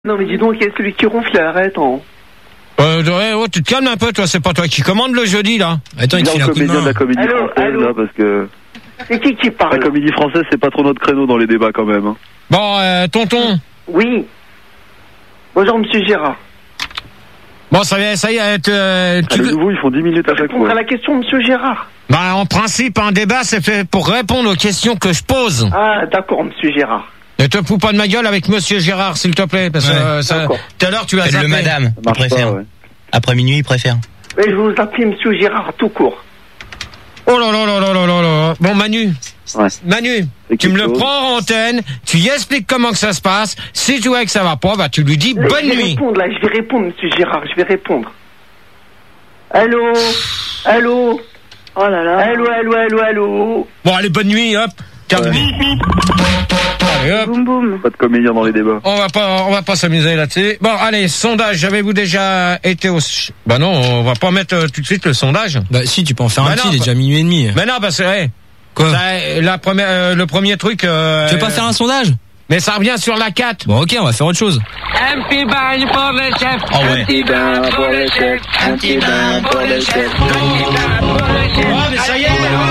Non mais dis donc, il y a celui qui ronfle, arrête. Tu te calmes un peu, toi, c'est pas toi qui commande le jeudi, là. Attends, il file un coup de main. De la comédie française, là, parce que... C'est qui parle? La comédie française, c'est pas trop notre créneau dans les débats, quand même. Hein. Bon, tonton. Oui. Bonjour, monsieur Gérard. Bon, ça y est, les nouveaux, ils font 10 minutes à chaque répondre fois. à la question, monsieur Gérard. Bah, en principe, un débat, c'est fait pour répondre aux questions que je pose. Ah, d'accord, monsieur Gérard. Ne te fous pas de ma gueule avec monsieur Gérard, s'il te plaît, parce que tout à l'heure, tu as zappé. Le madame, il préfère. Ouais. Après minuit, il préfère. Oui, je vous appelle monsieur Gérard tout court. Oh là là là là là là là. Bon, Manu. Ouais. Manu, tu me le prends en antenne, tu y expliques comment que ça se passe. Si tu vois que ça va pas, bah tu lui dis Là, bonne nuit. Je vais répondre, monsieur Gérard, je vais répondre. Allô? Allô? Oh là là. Allô? Bon, allez, bonne nuit, hop. Calme. Allez, hop. Boum boum. Pas de comédien dans les débats. On va pas s'amuser là-dessus. Bon, allez, sondage. Avez-vous déjà été au... Bah non, on va pas mettre tout de suite le sondage. Bah si, tu peux en faire un petit, il est déjà minuit et demi. Mais non, parce que, Quoi? le premier truc... Tu veux pas faire un sondage? Mais ça revient sur la 4. Bon, ok, on va faire autre chose. Un petit bain pour le chef. Oh ouais. Un petit bain pour le chef. Un petit bain pour le chef. Un petit bain pour le chef. Oh, mais ça y est,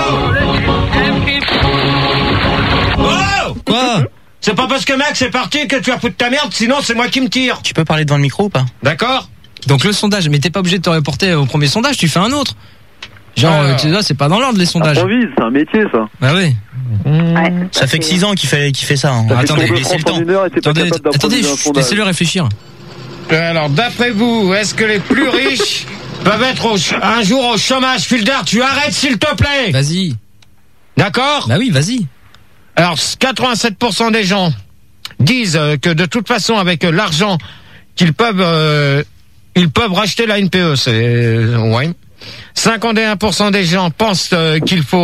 oh. Quoi? C'est pas parce que Max est parti que tu vas foutre ta merde, sinon c'est moi qui me tire. Tu peux parler devant le micro ou pas? D'accord? Donc le sondage, mais t'es pas obligé de te reporter au premier sondage, tu fais un autre. Genre, tu vois, c'est pas dans l'ordre les sondages. Improvise, c'est un métier, ça. Bah oui. Ouais, Ça fait que 6 ans qu'il fait ça. Hein. T'as fait Attendez, tour de laissez le France en temps. une heure et t'es pas capable Attendez, d'improviser un sondage. laissez-le réfléchir. Alors, d'après vous, est-ce que les plus riches peuvent être un jour au chômage? Filder, tu arrêtes s'il te plaît. Vas-y. D'accord? Bah oui, vas-y. Alors, 87% des gens disent que de toute façon, avec l'argent qu'ils peuvent, ils peuvent racheter la NPE. C'est ouais. 51% des gens pensent qu'il faut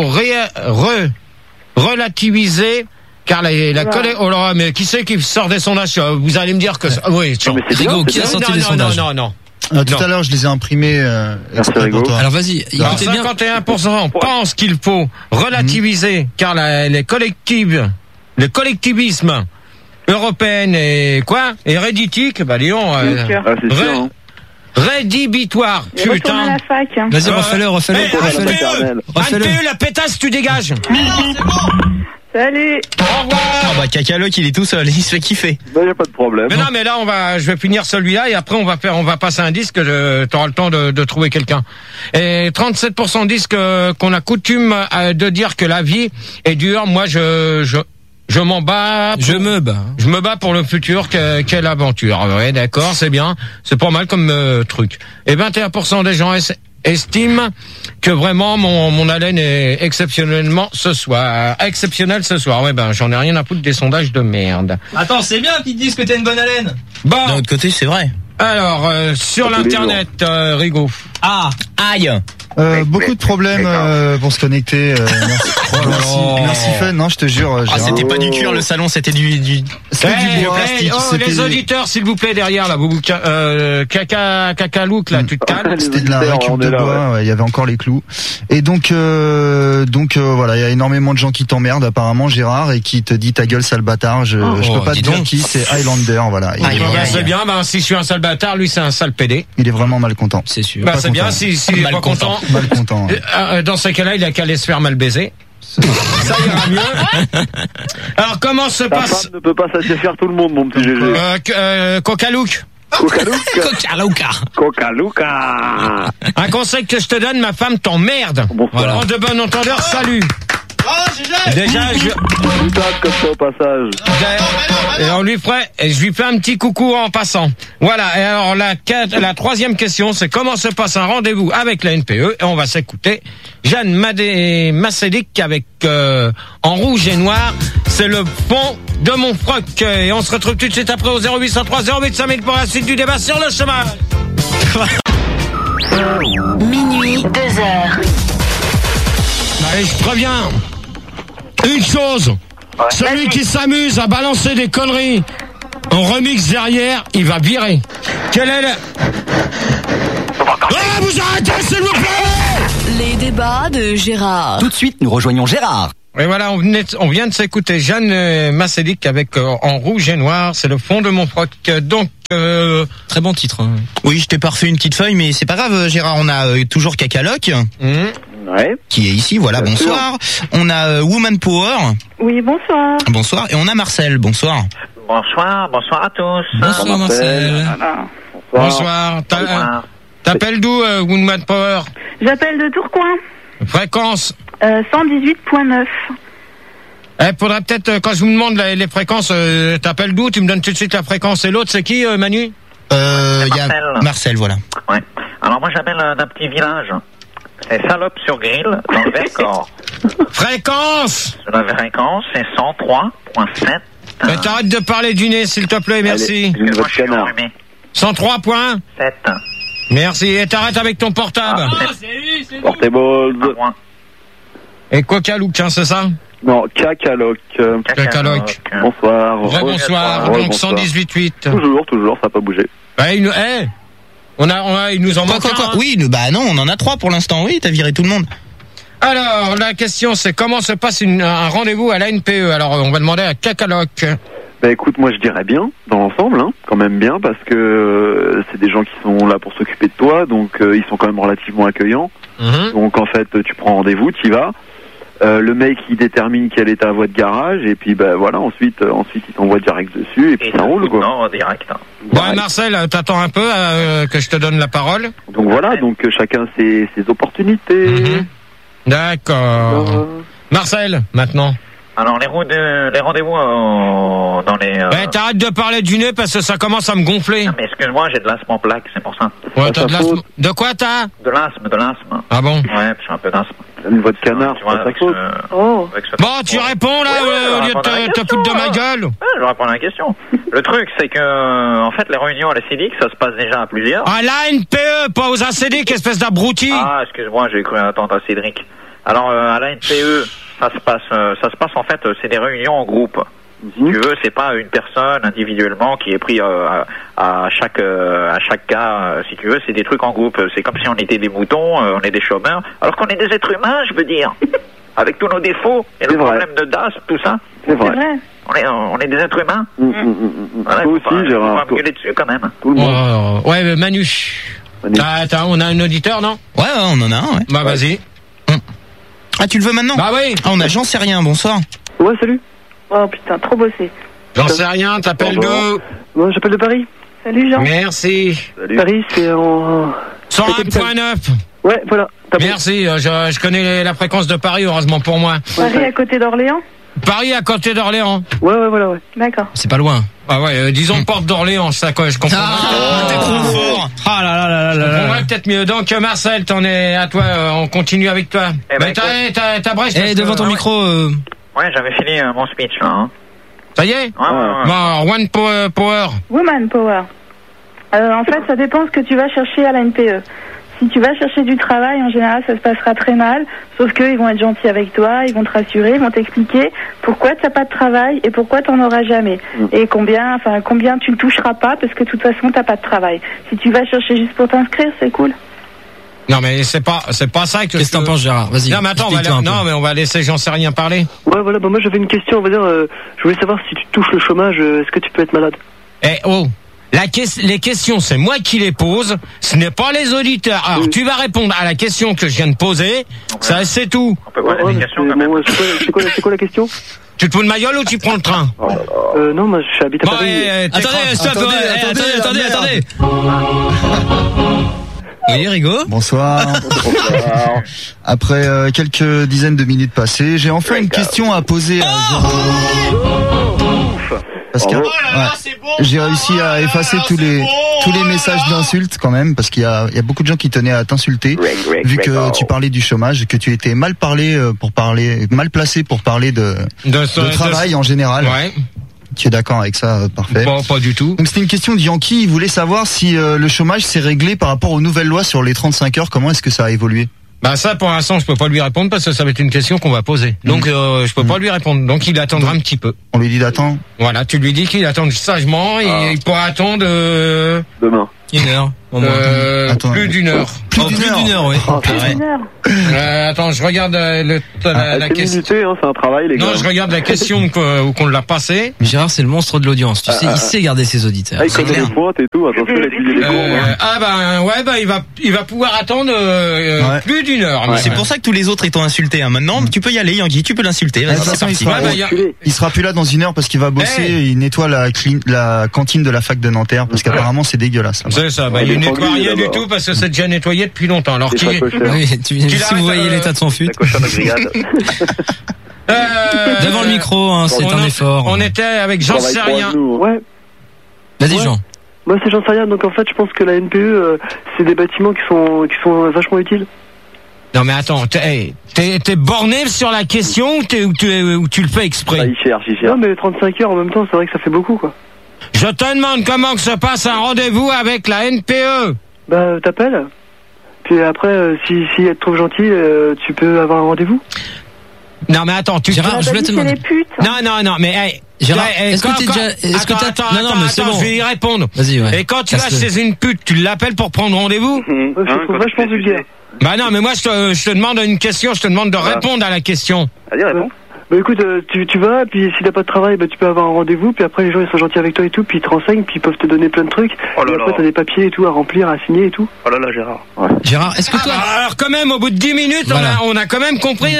relativiser, car la colère. Oh là, mais qui c'est qui sort des sondages? Vous allez me dire que oui. Non, mais c'est Rigaud, bien, qui a c'est sorti les sondages? Non. Tout à l'heure, je les ai imprimés. Merci, exprès pour Rigaud. toi. Alors vas-y, Alors, écoutez bien. 51% pensent qu'il faut relativiser, car les collectivismes européens et réditique, bah Léon, bien sûr. Ah, c'est sûr, hein. rédhibitoire, Retourne à putain. la fac. Hein. Vas-y, refais-le. NPE, la pétasse, tu dégages. Salut. Au revoir. Ah bah Cacaloc, il est tout seul, il se fait kiffer. Bah, y a pas de problème. Mais non, mais là, je vais finir celui-là et après on va passer un disque. T'auras le temps de trouver quelqu'un. Et 37% disent qu'on a coutume de dire que la vie est dure. Moi, je m'en bats. Je me bats pour le futur. Quelle aventure. Ouais, d'accord, c'est bien. C'est pas mal comme truc. Et 21% des gens estime que vraiment mon haleine est exceptionnelle ce soir. Ouais, ben j'en ai rien à foutre des sondages de merde. Attends, c'est bien qu'ils te disent que t'as une bonne haleine. Bon. D'un autre côté, c'est vrai. Alors sur l'internet, Rigaud. Ah, aïe. Beaucoup de problèmes pour se connecter. Merci Fun, non, je te jure. Ah, c'était pas du cuir le salon, c'était du bois plastique. Les auditeurs, s'il vous plaît, derrière là, vous cacalouk là, tu te calmes. C'était de la récup de bois, ouais, il y avait encore les clous. Et donc voilà, il y a énormément de gens qui t'emmerdent apparemment, Gérard, et qui te dit ta gueule sale bâtard. Je peux pas te dire qui, c'est Highlander, voilà. C'est bien, si je suis un sale bâtard, lui c'est un sale pédé. Il est vraiment mal content. C'est sûr. Bah c'est bien, s'il est pas content. Mal content. Dans ces cas-là, il a qu'à aller se faire mal baiser. Ça ira mieux. Alors comment se Ta passe? femme ne peut pas satisfaire tout le monde, mon petit GG. Cocalouk. Coca-Luca. Un conseil que je te donne, ma femme t'emmerde. Bonsoir. En de bon entendeur, salut. Déjà, Putain, comme ça au passage. et on lui ferait, et je lui fais un petit coucou en passant. Voilà. Et alors la troisième question, c'est comment se passe un rendez-vous avec la NPE. Et on va s'écouter Jeanne Massédic avec en rouge et noir. C'est le fond de mon froc. Et on se retrouve tout de suite après au 0803 08 5000 pour la suite du débat sur le chômage. Minuit, 2h. Allez, je préviens. Une chose. Celui qui s'amuse à balancer des conneries en remix derrière, il va virer. Quelle est vous arrêtez, s'il vous plaît! Les débats de Gérard. Tout de suite, nous rejoignons Gérard. Et voilà, on vient de s'écouter Jeanne Masselic avec En rouge et noir, c'est le fond de mon froc. Donc, très bon titre. Hein. Oui, je t'ai pas refait une petite feuille, mais c'est pas grave, Gérard. On a toujours Cacaloc, qui est ici. Voilà, bien bonsoir. On a Woman Power. Oui, bonsoir. Bonsoir. Et on a Marcel. Bonsoir. Bonsoir à tous. Bonsoir Marcel. bonsoir. T'appelles d'où, Woman Power? J'appelle de Tourcoing. Fréquence 118.9. Faudrait peut-être, quand je vous demande les fréquences, t'appelles d'où? Tu me donnes tout de suite la fréquence. Et l'autre, c'est qui, Manu? Il y a Marcel, voilà. Ouais. Alors moi j'appelle d'un petit village. C'est Salope-sur-Grille, dans le Vercors. Fréquence! La fréquence, c'est 103.7. T'arrêtes de parler du nez, s'il te plaît, merci. Allez, votre canard. 103 points. 7. Merci. Et t'arrêtes avec ton portable. Portable. Et Coca-Look, hein, c'est ça? Non, Cacaloc. Cacaloc. Bonsoir. Bonsoir. Donc 118.8. Toujours, ça n'a pas bougé. Il nous en manque un. Oui, bah non, on en a 3 pour l'instant. Oui, t'as viré tout le monde. Alors, la question, c'est comment se passe un rendez-vous à la NPE? Alors, on va demander à Cacaloc. Bah écoute, moi je dirais bien, dans l'ensemble, hein, quand même bien, parce que c'est des gens qui sont là pour s'occuper de toi, donc ils sont quand même relativement accueillants. Donc en fait, tu prends rendez-vous, tu y vas. Le mec il détermine quelle est ta voie de garage, et puis bah voilà, ensuite il t'envoie direct dessus, et puis ça roule quoi. Non, direct. Bon, Marcel, t'attends un peu que je te donne la parole. Donc voilà, donc chacun ses opportunités. D'accord. Marcel, maintenant. Alors les rendez-vous dans les. T'arrêtes de parler du nez parce que ça commence à me gonfler. Non, mais excuse-moi, j'ai de l'asthme en plaque, c'est pour ça. Ouais, t'as de l'asthme. De quoi t'as? De l'asthme. Ah bon? Ouais, j'ai un peu d'asthme. Une voix de canard, tu vois, c'est ta faute. Bon, tu réponds là au lieu de te foutre de ma gueule. Ouais, je vais répondre à la question. Le truc, c'est que en fait, les réunions à la CEDIC, ça se passe déjà à plusieurs. À la NPE, pas aux ACDIC, espèce d'abruti. Ah, excuse-moi, j'ai cru attendre à Cédric. Alors à la NPE, ça se passe en fait, c'est des réunions en groupe. Si tu veux, c'est pas une personne individuellement qui est pris à chaque cas. Si tu veux, c'est des trucs en groupe. C'est comme si on était des moutons, on est des chômeurs, alors qu'on est des êtres humains, je veux dire, avec tous nos défauts et le problème de DAS, tout ça. C'est vrai. On est des êtres humains. Voilà, toi aussi, Gérard. Faut pas me gueuler dessus quand même. Tout le monde. Ouais, mais Manu. On a un auditeur, non? Ouais, on en a un. Ouais. Bah vas-y. Ah, tu le veux maintenant? Bah oui. Ah, on a J'en sais rien. Bonsoir. Ouais, salut. Oh putain, trop bossé. J'en sais rien, t'appelles d'où? Moi, j'appelle de Paris. Salut Jean. Merci. Salut. Paris, c'est en... 101.9. Ouais, voilà. Merci, je connais la fréquence de Paris, heureusement pour moi. Paris à côté d'Orléans? Paris à côté d'Orléans. Ouais, voilà, ouais. D'accord. C'est pas loin. Ah ouais, disons porte d'Orléans, ça quoi, je comprends. T'es trop fort. Ah là. Je comprendrais peut-être mieux. Donc Marcel, t'en es à toi, on continue avec toi. Mais t'as brèche. Devant ton micro. Ouais, j'avais fini mon speech là. Hein. Ça y est? Ouais. Bon, One Power. Woman Power. En fait, ça dépend ce que tu vas chercher à la NPE. Si tu vas chercher du travail, en général, ça se passera très mal. Sauf qu'ils vont être gentils avec toi, ils vont te rassurer, ils vont t'expliquer pourquoi tu n'as pas de travail et pourquoi tu n'en auras jamais. Et combien tu ne toucheras pas parce que de toute façon, tu n'as pas de travail. Si tu vas chercher juste pour t'inscrire, c'est cool. Non, mais c'est pas ça que. Qu'est-ce que t'en penses, Gérard? Vas-y. Non, mais attends, on va laisser J'en sais rien parler. Ouais, voilà, moi j'avais une question, on va dire, je voulais savoir si tu touches le chômage, est-ce que tu peux être malade? Les questions, c'est moi qui les pose, ce n'est pas les auditeurs. Alors, tu vas répondre à la question que je viens de poser, ça c'est tout. On peut poser des questions quand même. C'est quoi la question? Tu te fous de ma gueule ou tu prends le train? Non, moi je habite à Paris. Attendez. Oui, Rigaud. Bonsoir. Après quelques dizaines de minutes passées, j'ai enfin une question à poser à parce que j'ai réussi à effacer tous les messages d'insultes quand même, parce qu'il y a beaucoup de gens qui tenaient à t'insulter, vu que tu parlais du chômage, que tu étais mal mal placé pour parler de travail en général. Ouais. Tu es d'accord avec ça? Parfait. Pas du tout. Donc c'était une question de Yankee, il voulait savoir si le chômage s'est réglé par rapport aux nouvelles lois sur les 35 heures, comment est-ce que ça a évolué? Bah ça, pour l'instant, je peux pas lui répondre parce que ça va être une question qu'on va poser. Donc je peux pas lui répondre. Donc il attendra un petit peu. On lui dit d'attendre. Voilà, tu lui dis qu'il attend sagement et il pourra attendre demain. 1 heure. Attends. Plus d'une heure. Plus d'une heure, oui. Attends, je regarde la question. Minutée, hein, c'est un travail, les gars. Non, je regarde la question qu'on l'a passée. Mais Gérard, c'est le monstre de l'audience. Tu sais, il sait garder ses auditeurs. Il connaît les pointes et tout. Attention, il a étudié les cours. Il va pouvoir attendre plus d'une heure. C'est pour ça que tous les autres étant insultés. Hein. Maintenant, tu peux y aller, Yangui, tu peux l'insulter. De toute façon, il sera plus là dans une heure parce qu'il va bosser. Il nettoie la cantine de la fac de Nanterre parce qu'apparemment c'est dégueulasse. C'est ça. Il nettoie rien du tout parce que c'est déjà nettoyé depuis longtemps. Alors si vous voyez l'état de son fut. Devant le micro, hein, c'est un effort. On était avec Jean Sérien. Ouais. Vas-y, Jean. Moi, c'est Jean Sérien. Donc en fait, je pense que la NPE, c'est des bâtiments qui sont vachement utiles. Non mais attends, t'es borné sur la question ou tu le fais exprès? Il cherche. Non mais 35 heures en même temps, c'est vrai que ça fait beaucoup quoi. Je te demande comment que se passe un rendez-vous avec la NPE. Bah t'appelles. Puis après, si elle te trouve gentil, tu peux avoir un rendez-vous. Non mais attends, Gérard, je voulais te demander. Non, mais hey, Gérard, est-ce que t'as non mais c'est bon. Je vais y répondre. Vas-y, ouais. Et quand tu vas chez une pute, tu l'appelles pour prendre rendez-vous? Je te trouve vachement vulgaire. Bah non, mais moi je te demande une question, je te demande de répondre à la question. Allez, réponds. Bah écoute, tu vas, puis si t'as pas de travail, bah tu peux avoir un rendez-vous, puis après les gens ils sont gentils avec toi et tout, puis ils te renseignent, puis ils peuvent te donner plein de trucs. Et après t'as des papiers et tout à remplir, à signer et tout. Oh là là, Gérard. Ouais. Gérard, est-ce que toi... alors quand même, au bout de 10 minutes, voilà. on a quand même compris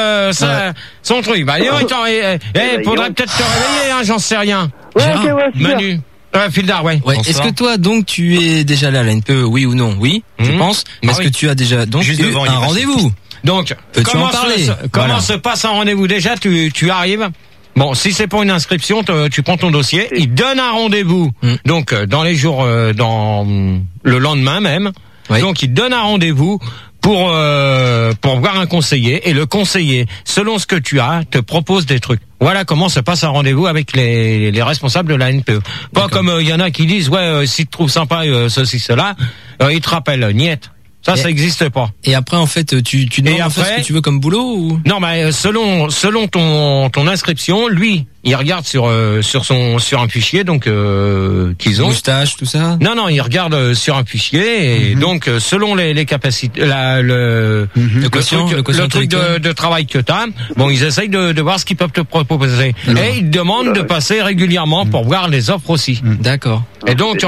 son truc. Bah faudrait peut-être te réveiller, hein, j'en sais rien. Ouais, Gérard, ok, ouais, super. Manu. Fildar, ouais. Est-ce que toi, donc, tu es déjà allé à la NPE, oui ou non? Oui, je pense. Mais est-ce que tu as déjà donc juste devant un rendez-vous? Donc, comment se passe un rendez-vous? Déjà, tu arrives. Bon, si c'est pour une inscription, tu prends ton dossier. Il donne un rendez-vous. Donc, dans les jours, dans le lendemain même. Oui. Donc, il donne un rendez-vous pour voir un conseiller. Et le conseiller, selon ce que tu as, te propose des trucs. Voilà comment se passe un rendez-vous avec les responsables de la NPE. Pas comme il y en a qui disent si tu trouves sympa ceci cela, ils te rappellent niette. Ça existe pas. Et après, en fait, tu demandes en fait ce que tu veux comme boulot ou? Non, mais selon ton inscription, lui, il regarde sur un fichier donc qu'ils ont. Moustache, tout ça. Non, il regarde sur un fichier et donc selon les capacités, le truc de travail que t'as, bon, ils essayent de voir ce qu'ils peuvent te proposer. Et ils demandent de passer régulièrement pour voir les offres aussi. D'accord. Et donc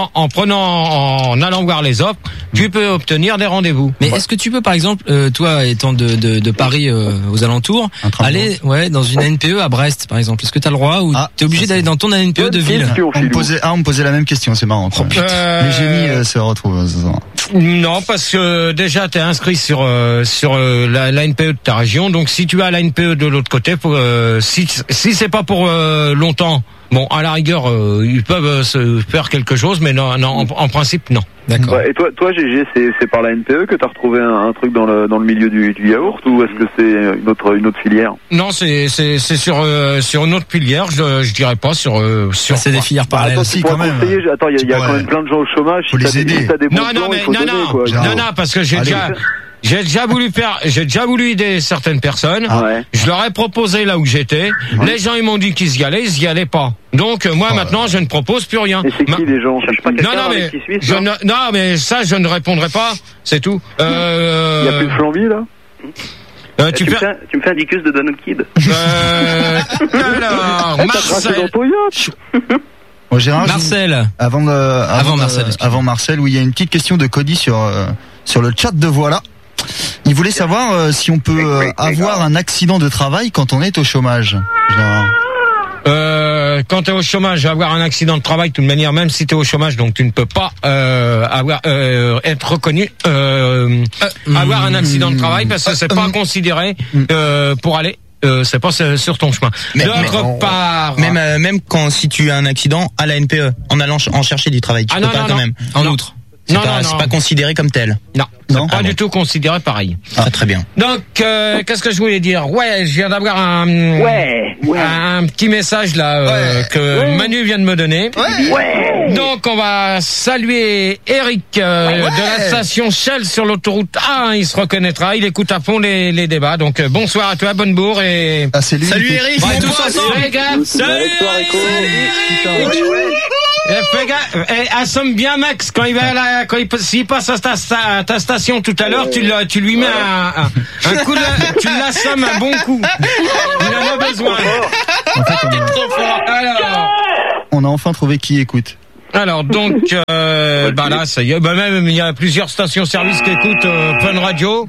en allant voir les offres, tu peux obtenir des rendez-vous. Mais est-ce que tu peux, par exemple, toi étant de Paris aux alentours, aller dans une NPE à Brest, par exemple? Est-ce que tu as le droit ou t'es obligé d'aller dans ton NPE de ville? On me posait la même question, c'est marrant. Les génies se retrouvent. Non, parce que déjà t'es inscrit sur la NPE de ta région. Donc si tu as la NPE de l'autre côté, si c'est pas pour longtemps. Bon, à la rigueur, ils peuvent se faire quelque chose, mais non, en principe, non. D'accord. Et toi, GG, c'est par la NPE que t'as retrouvé un truc dans le milieu du yaourt, ou est-ce que c'est une autre filière? Non, c'est sur une autre filière. Je dirais pas sur. C'est des filières parallèles. Attends, quand même. Attends, il y a quand même plein de gens au chômage. Faut les aider. Non, parce que j'ai déjà voulu aider certaines personnes. Je leur ai proposé là où j'étais. Les gens ils m'ont dit qu'ils y allaient pas. Donc moi maintenant je ne propose plus rien. Et c'est qui les gens? Non mais ça je ne répondrai pas. C'est tout. Il y a plus de Flamby là. Tu me fais un dicus de Donald Kid. Alors Marcel. Bon, Gérard, Marcel. Avant Marcel, où il y a une petite question de Cody sur le chat de Voilà. Il voulait savoir si on peut avoir un accident de travail quand on est au chômage. Gérard. Quand tu es au chômage, avoir un accident de travail, de toute manière, même si tu es au chômage, donc tu ne peux pas être reconnu avoir un accident de travail parce que c'est pas considéré pour aller. C'est pas sur ton chemin. D'autre part, même si tu as un accident à la NPE, en allant en chercher du travail, tu peux pas quand même. En outre. C'est pas considéré comme tel. Non, pas du tout considéré pareil. Très bien. Donc, qu'est-ce que je voulais dire? Je viens d'avoir un petit message là que Manu vient de me donner. Donc, on va saluer Eric de la station Shell sur l'autoroute A. Il se reconnaîtra. Il écoute à fond les débats. Donc, bonsoir à toi, bonne bourre et c'est lui. Salut Eric. On va tous ensemble, les gars. Salut Eric. Fais gaffe, assomme bien Max quand il va s'il passe à ta station tout à l'heure, tu lui mets un coup tu l'assommes un bon coup. Il en a besoin. En fait, on a enfin trouvé qui écoute. Alors donc là ça y est, même il y a plusieurs stations-service qui écoutent Fun Radio,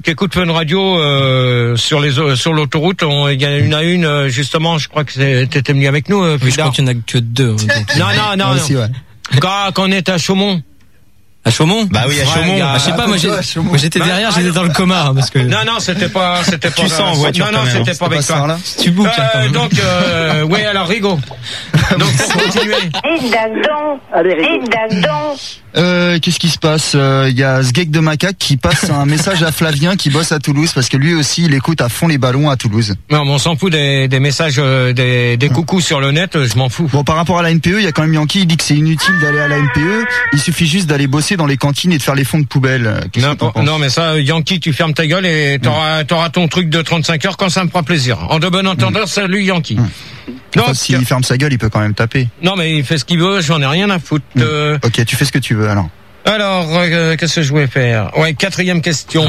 sur l'autoroute. Il y en a une justement, je crois que t'étais venu avec nous. Je crois qu'il n'y en a que 2. Donc. Non. Aussi, ouais. Quand on est à Chaumont. À Chaumont? Bah oui, à Chaumont. Je sais pas, moi j'étais derrière, j'étais dans le coma, parce que. Non, c'était pas. Tu sens en voiture. Non, c'était pas avec toi. Là. Tu bouques. Donc, oui, alors Rigo. Donc pour continuer. Allez, qu'est-ce qui se passe? Il y a Sgeg de Macaque qui passe un message à Flavien qui bosse à Toulouse parce que lui aussi il écoute à fond les ballons à Toulouse. Non, mais on s'en fout des messages, des coucous sur le net, je m'en fous. Bon, par rapport à la NPE, il y a quand même Yankee, il dit que c'est inutile d'aller à la NPE, il suffit juste d'aller bosser dans les cantines et de faire les fonds de poubelle. Non, mais ça, Yankee, tu fermes ta gueule et t'auras ton truc de 35 heures quand ça me fera plaisir. En de bon entendeur, salut Yankee. Donc, s'il ferme sa gueule, il peut quand même taper. Non, mais il fait ce qu'il veut, j'en ai rien à foutre. Ok, tu fais ce que tu veux alors. Alors, qu'est-ce que je voulais faire? Ouais, 4e question.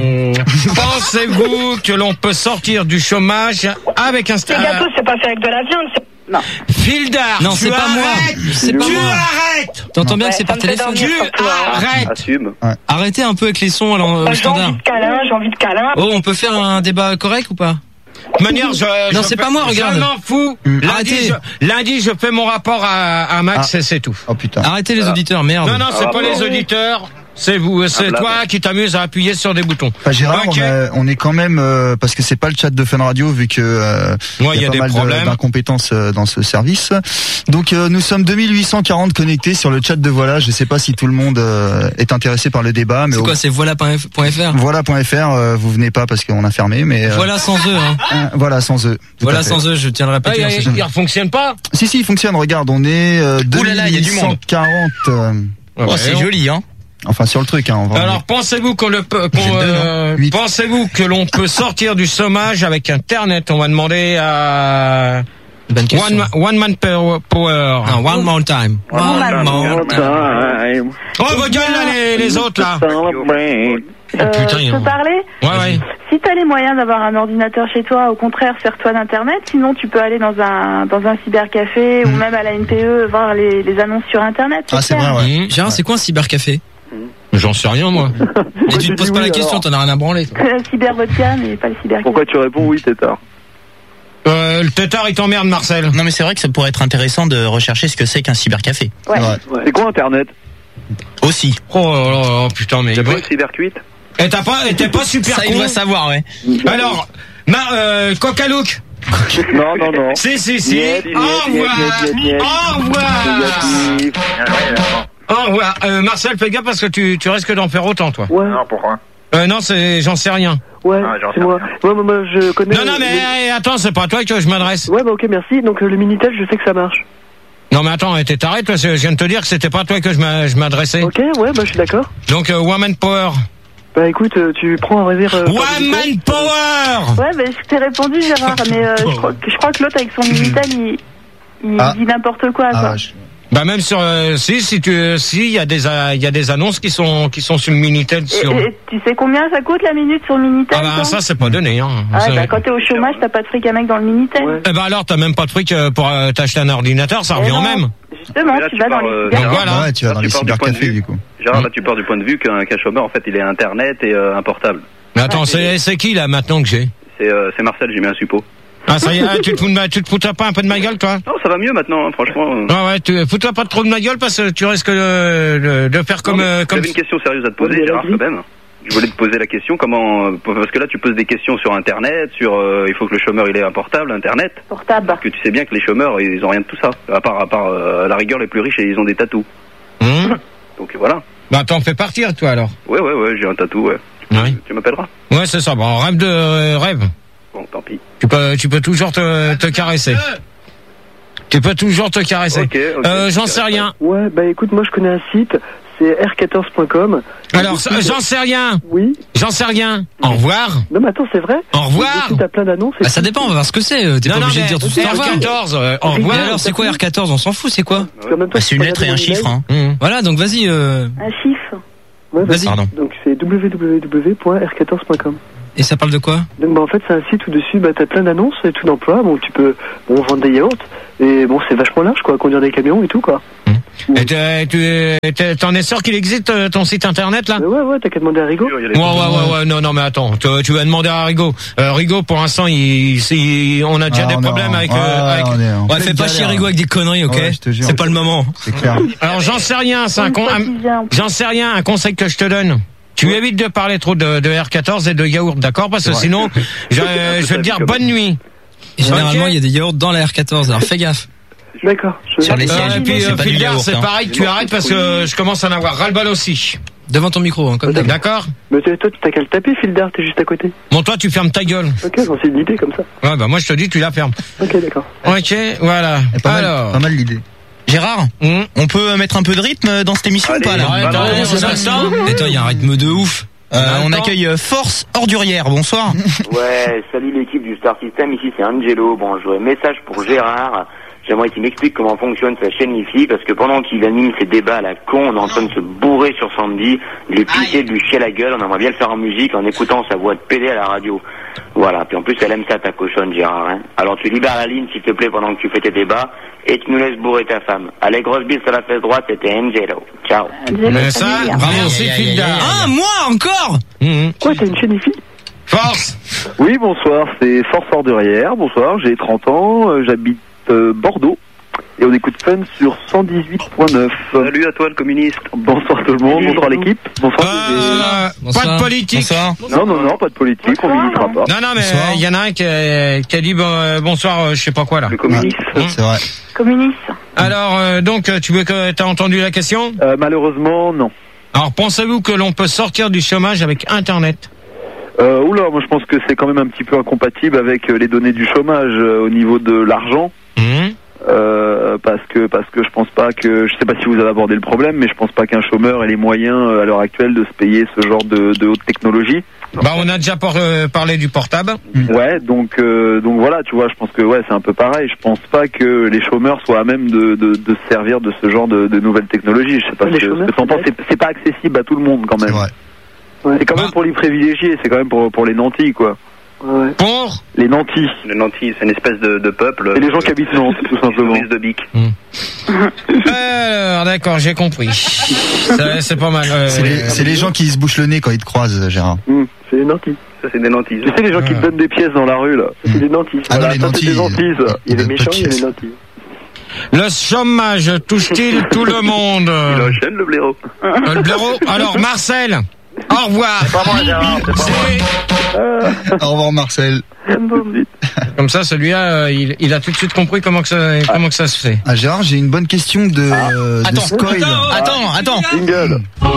Pensez-vous que l'on peut sortir du chômage avec un Les gâteaux, c'est pas fait avec de la viande. Non. Fildar, non, c'est pas moi. C'est pas moi. Arrêtes. T'entends bien que c'est par téléphone. Tu arrêtes. Assume. Ouais. Arrêtez un peu avec les sons au standard. J'ai envie de câlin. Oh, on peut faire un débat correct ou pas? De manière, non, c'est pas moi, regarde. Je m'en fous. Arrêtez. Lundi, je fais mon rapport à Max et c'est tout. Oh putain. Arrêtez les auditeurs, merde. Non, c'est pas les auditeurs. C'est vous, c'est toi qui t'amuses à appuyer sur des boutons. Enfin, Gérard, on est quand même parce que c'est pas le chat de Fun Radio vu que il y a pas mal d'incompétences dans ce service. Donc nous sommes 2840 connectés sur le chat de Voilà. Je sais pas si tout le monde est intéressé par le débat, mais c'est quoi, c'est voilà.fr. Voilà.fr, vous venez pas parce qu'on a fermé, mais voilà sans eux. Hein. Voilà sans eux. Voilà sans eux, je tiens à le répéter. Il fonctionne pas. Si, il fonctionne. Regarde, on est 2840. Oh, c'est joli, hein. Enfin sur le truc. Hein, alors pensez-vous pensez-vous que l'on peut sortir du chômage avec Internet? On va demander à One Man Power. One More Time. One More Time. Oh vos gueules là les autres là. Putain, je peux parler? Ouais. Si t'as les moyens d'avoir un ordinateur chez toi, au contraire, sers-toi d'Internet. Sinon, tu peux aller dans un cybercafé ou même à la NPE voir les annonces sur Internet. C'est vrai, ouais. Gérard, c'est quoi un cybercafé? J'en sais rien, moi. Et tu te poses pas la question, t'en as rien à branler. Cyber vodka, mais pas le cybercafé. Pourquoi tu réponds oui, tétard? Le tétard, il t'emmerde, Marcel. Non, mais c'est vrai que ça pourrait être intéressant de rechercher ce que c'est qu'un cybercafé. Ouais. C'est quoi Internet? Aussi. Oh putain, mais. T'as pas cybercuite? Et t'es pas super con. Ça, il doit savoir, ouais. Alors, Coca-Look. Non. Si. Au revoir. Marcel, fais gaffe parce que tu risques d'en faire autant, toi. Ouais. Non, pourquoi? Non, j'en sais rien. Ouais, c'est moi. Moi, je connais. Non, mais attends, c'est pas à toi que je m'adresse. Ouais, ok, merci. Donc le Minitel, je sais que ça marche. Non, mais attends, t'es taré, toi. Je viens de te dire que c'était pas à toi que je m'adressais. Ok, ouais, je suis d'accord. Donc Woman Power. Bah écoute, tu prends un réserve. Woman Power. Ouais, je t'ai répondu, Gérard, mais je crois que l'autre avec son Minitel, il dit n'importe quoi. Bah même sur il y a des annonces qui sont sur le Minitel. Et tu sais combien ça coûte la minute sur le Minitel? Ah bah ça c'est pas donné. Hein. Quand t'es au chômage, t'as pas de fric à mettre dans le Minitel. Ouais. Eh bah alors t'as même pas de fric pour t'acheter un ordinateur, ça revient au même. Justement, tu vas dans les cybercafés. Voilà. Ouais, tu vas dans les cybercafés du coup. Gérard, là tu pars du point de vue qu'un chômeur en fait il est Internet et un portable. Mais attends, c'est qui là maintenant que j'ai? C'est Marcel, j'ai mis un suppôt. Ah ça y est, tu te fous pas un peu de ma gueule, toi? Non, ça va mieux maintenant, hein, franchement. Ouais, tu fous-toi pas trop de ma gueule parce que tu risques de faire comme. J'avais une question sérieuse à te poser, Gérard, quand même. Je voulais te poser la question, parce que là tu poses des questions sur Internet, il faut que le chômeur il ait un portable, Internet. Portable. Parce que tu sais bien que les chômeurs ils ont rien de tout ça, à part à la rigueur les plus riches ils ont des tatous. Donc voilà. Bah t'en fais partir toi alors. Ouais, j'ai un tatou, ouais. Tu m'appelleras. Ouais c'est ça, bon rêve. Bon, tant pis. Tu peux toujours te caresser. Tu peux toujours te caresser. Okay, j'en sais rien. Ouais, bah écoute, moi je connais un site, c'est r14.com. Alors, j'en sais rien. Oui. J'en sais rien. Au revoir. Non, mais attends, c'est vrai. Au revoir. T'as plein d'annonces. Bah, ça dépend, on va voir ce que c'est. T'es pas obligé de dire tout ça. R14, au revoir. Alors, c'est quoi R14? On s'en fout, c'est quoi? C'est une lettre et un chiffre, hein. Voilà, donc vas-y, Un chiffre. Ouais, vas-y. Pardon. Donc, c'est www.r14.com. Et ça parle de quoi? Donc, en fait, c'est un site où dessus, t'as plein d'annonces et tout d'emploi. Bon, tu peux, vendre des yaourts. Et bon, c'est vachement large, quoi. Conduire des camions et tout, quoi. Et t'en es sûr qu'il existe ton site internet là? Ouais, t'as qu'à demander à Rigo. Ouais, non, mais attends, tu vas demander à Rigo. Rigo, pour l'instant, on a déjà des problèmes avec. Ouais, fais pas chier Rigo avec des conneries, ok? C'est pas le moment. C'est clair. Alors j'en sais rien, un conseil que je te donne. Tu évites de parler trop de R14 et de yaourt, d'accord? Parce que sinon, je vais te dire bonne nuit. Et généralement, il y a des yaourts dans la R14, alors fais gaffe. D'accord. Sur les sièges, et puis Fildar, c'est pareil, tu arrêtes parce que je commence à en avoir ras-le-bal aussi. Devant ton micro, hein, comme d'habitude. D'accord? Mais toi, t'as qu'à le taper, Fildar, t'es juste à côté. Bon, toi, tu fermes ta gueule. Ok, c'est une idée comme ça. Ouais, bah moi, je te dis, tu la fermes. Ok, d'accord. Ok, voilà. Pas mal l'idée. Gérard, on peut mettre un peu de rythme dans cette émission ou pas là? Attends, il y a un rythme de ouf. On accueille Force Ordurière, bonsoir. Ouais, salut l'équipe du Star System, ici c'est Angelo. Bon, j'aurais un message pour Gérard. J'aimerais qu'il m'explique comment fonctionne sa chaîne IFI, parce que pendant qu'il anime ses débats à la con, on est en train de se bourrer sur Sandy, de lui pisser, de lui chier la gueule, on aimerait bien le faire en musique en écoutant sa voix de PD à la radio. Voilà, puis en plus elle aime ça ta cochonne Gérard, hein. Alors tu libères la ligne s'il te plaît pendant que tu fais tes débats, et tu nous laisses bourrer ta femme. Allez, grosse bise sur la fesse droite, c'était Angelo. Ciao. Mais ça, bravo, c'est Fildar. Ah, moi encore? Quoi, t'as une chaîne IFI? Force. Oui, bonsoir, c'est Force Ordurière, bonsoir, j'ai 30 ans, j'habite Bordeaux. Et on écoute Fun sur 118.9. Salut à toi le communiste. Bonsoir tout le monde, bonsoir l'équipe. Bonsoir. Pas de politique. Bonsoir. Non, pas de politique, on militera pas. Non, mais il y en a un qui a dit bonsoir, je sais pas quoi là. Le communiste. C'est vrai. Communiste. Alors, donc, t'as entendu la question? Malheureusement, non. Alors, pensez-vous que l'on peut sortir du chômage avec Internet? Oula, moi je pense que c'est quand même un petit peu incompatible avec les données du chômage au niveau de l'argent. Parce que je pense pas que, je sais pas si vous avez abordé le problème, mais je pense pas qu'un chômeur ait les moyens à l'heure actuelle de se payer ce genre de haute technologie. Bah on a déjà parlé du portable. Ouais, donc voilà, tu vois, je pense que c'est un peu pareil. Je pense pas que les chômeurs soient à même de se servir de ce genre de nouvelles technologies. Je sais pas ce que t'en penses. C'est pas accessible à tout le monde quand même. C'est quand même pour les privilégiés, c'est quand même pour les nantis quoi. Ouais. Pour les nantis. Les nantis, c'est une espèce de peuple. Et les gens qui habitent Nantes, tout simplement. De bic. Alors, d'accord, j'ai compris. C'est pas mal. C'est les gens qui se bouchent le nez quand ils te croisent, Gérard. C'est les nantis. Ça, c'est des nantis. Tu sais, les gens qui te donnent des pièces dans la rue, là. C'est des nantis. Ah non, les nantis. C'est des nantis, ça. Il y a les méchants, il y a les nantis. Le chômage touche-t-il tout le monde? Il enchaîne le blaireau. Le blaireau. Alors, Marcel. Au revoir. Au revoir Marcel. Comme ça, celui-là, il a tout de suite compris comment que ça se fait. Ah Gérard, j'ai une bonne question de Scoil. Attends. Jingle.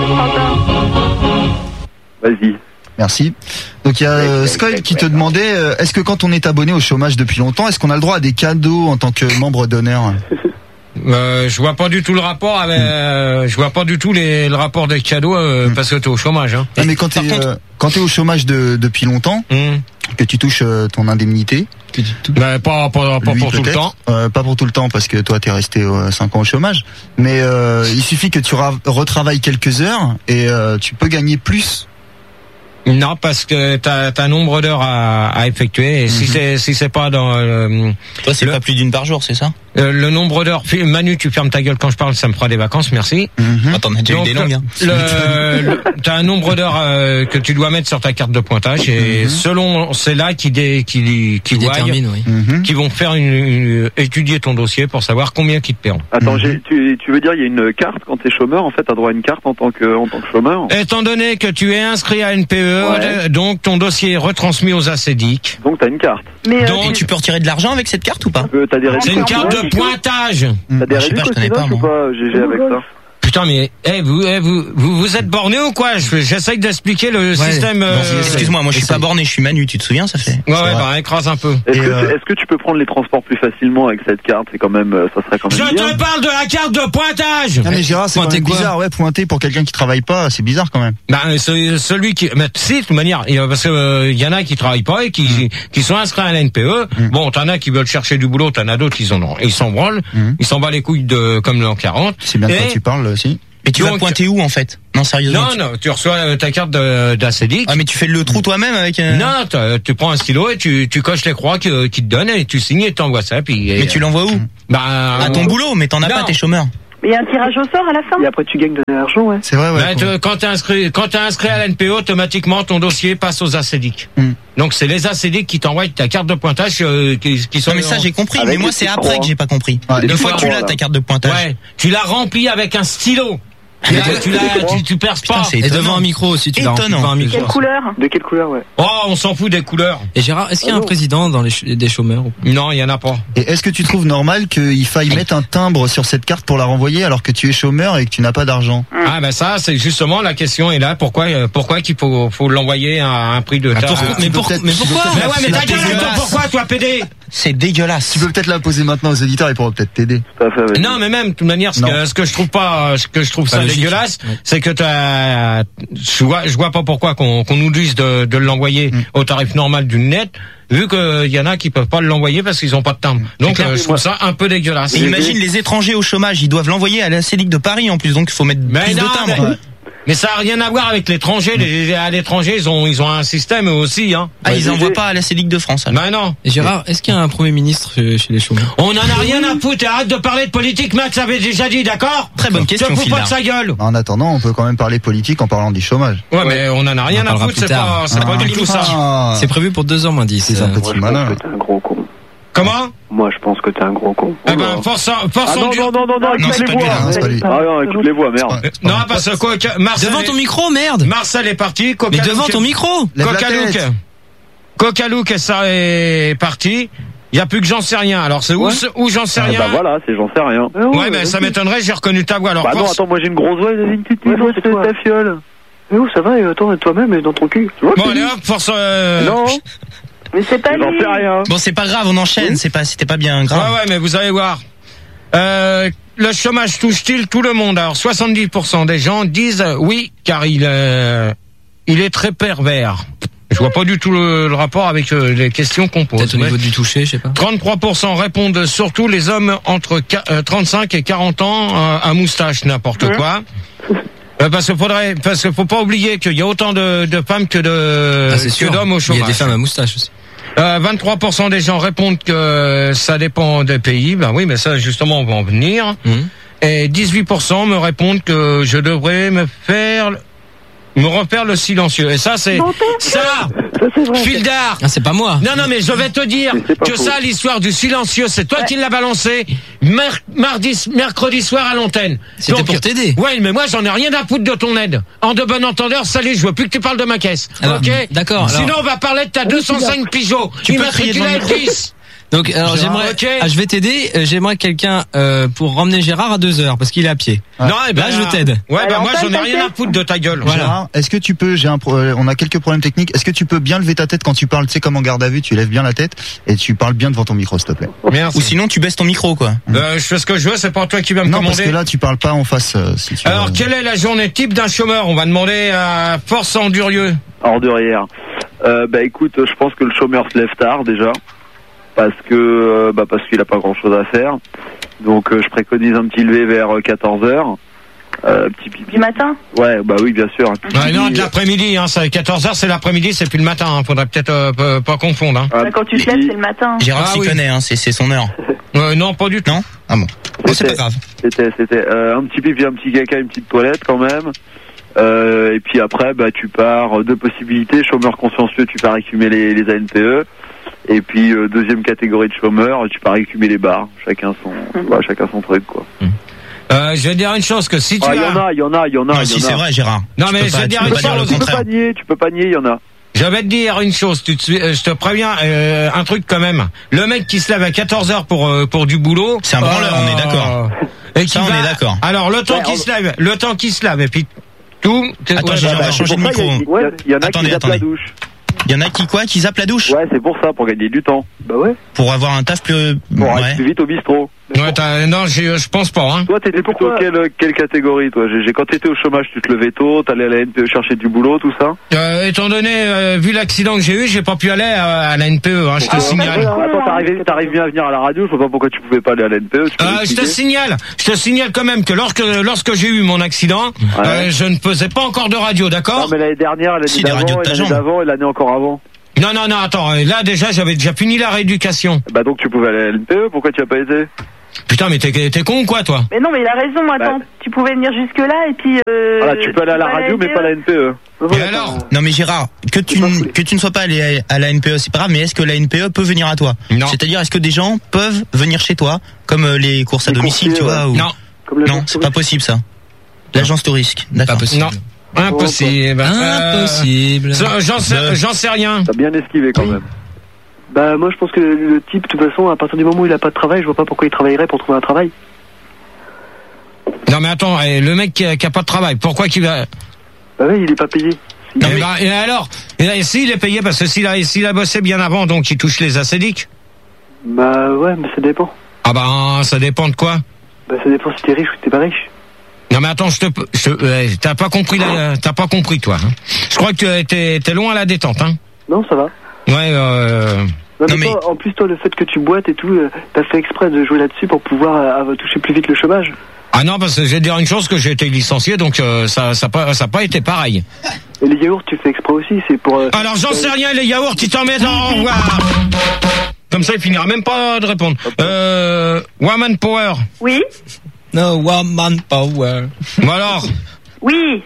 Vas-y. Merci. Donc il y a Scoil qui te demandait, est-ce que quand on est abonné au chômage depuis longtemps, est-ce qu'on a le droit à des cadeaux en tant que membre d'honneur? Je vois pas du tout le rapport avec, je vois pas du tout le rapport des cadeaux parce que t'es au chômage. Hein. Ah, mais quand t'es au chômage depuis longtemps, que tu touches ton indemnité, pas pour tout le temps. Pas pour tout le temps parce que toi t'es resté 5 ans au chômage. Mais il suffit que tu retravailles quelques heures et tu peux gagner plus. Non, parce que t'as un nombre d'heures à effectuer et si c'est pas dans toi c'est pas plus d'une par jour, c'est ça? Le nombre d'heures. Manu, tu fermes ta gueule quand je parle, ça me fera des vacances, merci. Attends, on a déjà eu des longues. Hein. T'as un nombre d'heures que tu dois mettre sur ta carte de pointage et selon c'est là qui détermine, qui vont faire étudier ton dossier pour savoir combien qu'ils te paieront. Attends, tu veux dire il y a une carte quand t'es chômeur, en fait t'as droit à une carte en tant que chômeur? Étant donné que tu es inscrit à NPE, donc ton dossier est retransmis aux ACDIC. Donc t'as une carte. Donc tu peux retirer de l'argent avec cette carte ou pas? C'est une carte de pointage. T'as des réductions ou pas, GG, avec ça? Putain, mais vous êtes borné ou quoi? J'essaye d'expliquer le système. Excuse-moi, moi je suis pas borné, je suis Manu, tu te souviens, ça fait. Ouais, bah écrase un peu. Est-ce que tu peux prendre les transports plus facilement avec cette carte? C'est quand même, ça serait quand même. Je te parle de la carte de pointage. Non mais Gérard, c'est quand même bizarre, pointer pour quelqu'un qui travaille pas, c'est bizarre quand même. Bah celui qui, mais si de toute manière, parce que y en a qui travaillent pas et qui sont inscrits à la NPE. Bon, t'en as qui veulent chercher du boulot, t'en as d'autres qui ils s'en branlent, ils s'en battent les couilles comme l'an 40. C'est bien de quoi tu parles aussi. Mais tu vas pointer où en fait? Non, sérieusement. Non, tu reçois ta carte d'ACDIC. Ah, mais tu fais le trou toi-même avec. Non, tu prends un stylo et tu coches les croix qu'ils te donnent et tu signes et t'envoies ça. Mais tu l'envoies où? Bah à ton boulot, mais t'en as pas, t'es chômeur. Il y a un tirage au sort à la fin. Et après tu gagnes de l'argent, ouais. C'est vrai, ouais. Bah, quand t'es inscrit à l'NPE, automatiquement ton dossier passe aux ACDIC. Donc c'est les ACDIC qui t'envoient ta carte de pointage qui sont. Non mais ça j'ai compris, mais moi c'est après que j'ai pas compris. Une fois que tu l'as ta carte de pointage. Ouais, tu l'as remplie avec un stylo. Tu perces pas. Et devant un micro aussi, tu l'as rempli devant un micro. Quelle couleur? De quelle couleur, ouais. Oh, on s'en fout des couleurs. Et Gérard, est-ce qu'il y a un président dans des chômeurs? Non, il y en a pas. Et est-ce que tu trouves normal qu'il faille mettre un timbre sur cette carte pour la renvoyer alors que tu es chômeur et que tu n'as pas d'argent? Ah ben ça, c'est justement la question est là. Pourquoi qu'il faut l'envoyer à un prix de pourquoi? Mais pourquoi? Mais ouais, mais ta gueule, pourquoi toi PD? C'est dégueulasse. Tu peux peut-être la poser maintenant aux éditeurs, ils pourront peut-être t'aider. Non, mais même de toute manière, ce que je trouve ça dégueulasse, c'est que je vois pas pourquoi qu'on nous dise de l'envoyer au tarif normal d'une net, vu qu'il y en a qui peuvent pas l'envoyer parce qu'ils ont pas de timbre. Donc je trouve ça un peu dégueulasse. Et imagine les étrangers au chômage, ils doivent l'envoyer à la CEDIC de Paris en plus, donc il faut mettre plus de timbres. Mais ça a rien à voir avec l'étranger. À l'étranger, ils ont un système aussi, hein. Ah, ils envoient pas à la CEDIC de France, alors. Ben non. Et Gérard, est-ce qu'il y a un Premier ministre chez les chômeurs? On en a rien à foutre. Arrête de parler de politique, Max avait déjà dit, d'accord? Très bonne question, je fous pas de sa gueule. En attendant, on peut quand même parler politique en parlant du chômage. Ouais, mais on en a rien à foutre, c'est pas du tout ça. C'est prévu pour 2h moins 10. C'est un petit malin. T'es un gros con. Comment? Moi, je pense que t'es un gros con. Eh ben, force en dur. Non, écoute les voix. Ah non, écoute les voix, merde. Non, parce que Marcel. Devant ton micro, merde. Marcel est parti. Mais devant ton micro. Coca-Louk, ça est parti. Il y a plus que j'en sais rien. Alors c'est où j'en sais rien. Bah voilà, c'est j'en sais rien. Ouais, mais ça m'étonnerait, j'ai reconnu ta voix. Alors non, attends, moi j'ai une grosse voix, j'ai une petite voix, c'est ta fiole. Mais où ça va? Attends, toi-même, dans ton cul. Bon, allez hop, force. Non. Mais c'est pas j'en sais rien. Bon, c'est pas grave, on enchaîne. C'était pas bien grave. Ouais, mais vous allez voir. Le chômage touche-t-il tout le monde? Alors 70% des gens disent oui, car il est très pervers. Je vois pas du tout le rapport avec les questions qu'on pose. Peut-être au niveau du toucher, je sais pas. 33% répondent surtout les hommes entre 35 et 40 ans à moustache, n'importe quoi. Parce que faut pas oublier qu'il y a autant de femmes que d'hommes au chômage. Il y a des femmes à moustache aussi. 23% des gens répondent que ça dépend des pays. Ben oui, mais ça, justement, on va en venir. Et 18% me répondent que je devrais me refaire le silencieux. Et ça, c'est Fildar. Ah, c'est pas moi. Non, mais je vais te dire que ça, l'histoire du silencieux, c'est toi qui l'as balancé mercredi soir à l'antenne. C'était pour t'aider. Ouais, mais moi, j'en ai rien à foutre de ton aide. En de bon entendeur, salut, je veux plus que tu parles de ma caisse. Alors, ok? D'accord. Sinon, on va parler de ta 205 Peugeot. Tu peux crier devant le micro. Donc, alors je vais t'aider. J'aimerais quelqu'un pour ramener Gérard à 2h parce qu'il est à pied. Non, là je t'aide. Ouais, moi j'en ai rien à foutre de ta gueule. Voilà. Gérard, est-ce que tu peux on a quelques problèmes techniques. Est-ce que tu peux bien lever ta tête quand tu parles? Tu sais, comme en garde à vue, tu lèves bien la tête et tu parles bien devant ton micro, s'il te plaît. Merci. Ou sinon tu baisses ton micro, quoi. Je fais ce que je veux, c'est pas toi qui vas me commander. Non, parce que là tu parles pas en face. Si tu Alors, quelle est la journée type d'un chômeur? On va demander à Force Endurieux. Ordurière. Écoute, je pense que le chômeur se lève tard déjà. Parce qu'il a pas grand chose à faire. Donc je préconise un petit lever vers 14h. Petit pipi. Du matin? Ouais, bah oui, bien sûr. Non, de l'après-midi, hein, 14h c'est l'après-midi, c'est plus le matin, hein. Faudrait peut-être pas confondre, hein. Quand tu te lèves, c'est le matin. Gérard s'y connaît, hein, c'est son heure. Non, pas du tout. Non? Ah bon. C'est pas grave. C'était un petit pipi, un petit caca, une petite toilette quand même. Et puis après, tu pars deux possibilités. Chômeur consciencieux, tu pars écumer les ANPE. Et puis deuxième catégorie de chômeurs, tu pars écumer les bars. Chacun son truc, quoi. Je vais dire une chose, que si tu il y en a. Non, si c'est vrai, Gérard. Non, mais je vais dire une chose. Tu peux pas nier, il y en a. Je vais te dire une chose, je te préviens, un truc quand même. Le mec qui se lève à 14h pour du boulot. C'est un branleur, on est d'accord. Et ça, on est d'accord. Alors, le temps qui se lave, et puis tout. Attends, on va changer de micro. Il y en a qui zappent la douche. Il y en a qui zappent la douche? Ouais, c'est pour ça, pour gagner du temps. Bah ouais. Pour avoir un taf plus... Pour aller plus vite au bistrot. Ouais, non, je pense pas, hein. Toi, t'étais plutôt quelle catégorie, toi? Quand t'étais au chômage, tu te levais tôt, t'allais à la NPE chercher du boulot, tout ça? Étant donné, vu l'accident que j'ai eu, j'ai pas pu aller à la NPE, hein, je te signale. Attends, t'arrives bien à venir à la radio, je vois pas pourquoi tu pouvais pas aller à la NPE. Je te signale quand même que lorsque j'ai eu mon accident, je ne faisais pas encore de radio, d'accord? Non, mais l'année dernière, l'année d'avant et l'année encore avant. Non, attends, là déjà, j'avais déjà fini la rééducation. Bah donc tu pouvais aller à la NPE, pourquoi tu as pas été? Putain, mais t'es con ou quoi, toi? Mais non, mais il a raison, attends, tu pouvais venir jusque-là, et puis... Voilà, tu peux aller à la radio, mais pas à la NPE. Et alors? Non, mais Gérard, que tu ne sois pas allé à la NPE, c'est pas grave, mais est-ce que la NPE peut venir à toi? Non. C'est-à-dire, est-ce que des gens peuvent venir chez toi, comme les courses à domicile, tu vois, ou... Non. Non, c'est pas possible, ça. L'agence Touriste, d'accord. Pas possible. Non. Impossible. Impossible. J'en sais rien. T'as bien esquivé quand même. Bah moi je pense que le type, de toute façon, à partir du moment où il a pas de travail, je vois pas pourquoi il travaillerait pour trouver un travail. Non mais attends, le mec qui a pas de travail, pourquoi qu'il va... Bah oui, il est pas payé. Et alors, s'il est payé, parce que s'il a bossé bien avant, donc il touche les acédiques. Bah ouais, mais ça dépend. Ah bah ça dépend de quoi? Bah ça dépend si t'es riche ou si t'es pas riche. Non mais attends, t'as pas compris toi. Hein. Je crois que t'es loin à la détente, hein. Non, ça va. Ouais. Non, mais toi, en plus toi, le fait que tu boites et tout, t'as fait exprès de jouer là-dessus pour pouvoir toucher plus vite le chômage. Ah non, parce que je vais te dire une chose, que j'ai été licencié, donc ça a pas été pareil. Et les yaourts, tu fais exprès aussi, c'est pour... Alors j'en sais rien, les yaourts, tu t'en mets dans... Au revoir. Comme ça, il finira même pas de répondre. Woman Power. Oui. No woman power. Bon alors. Oui.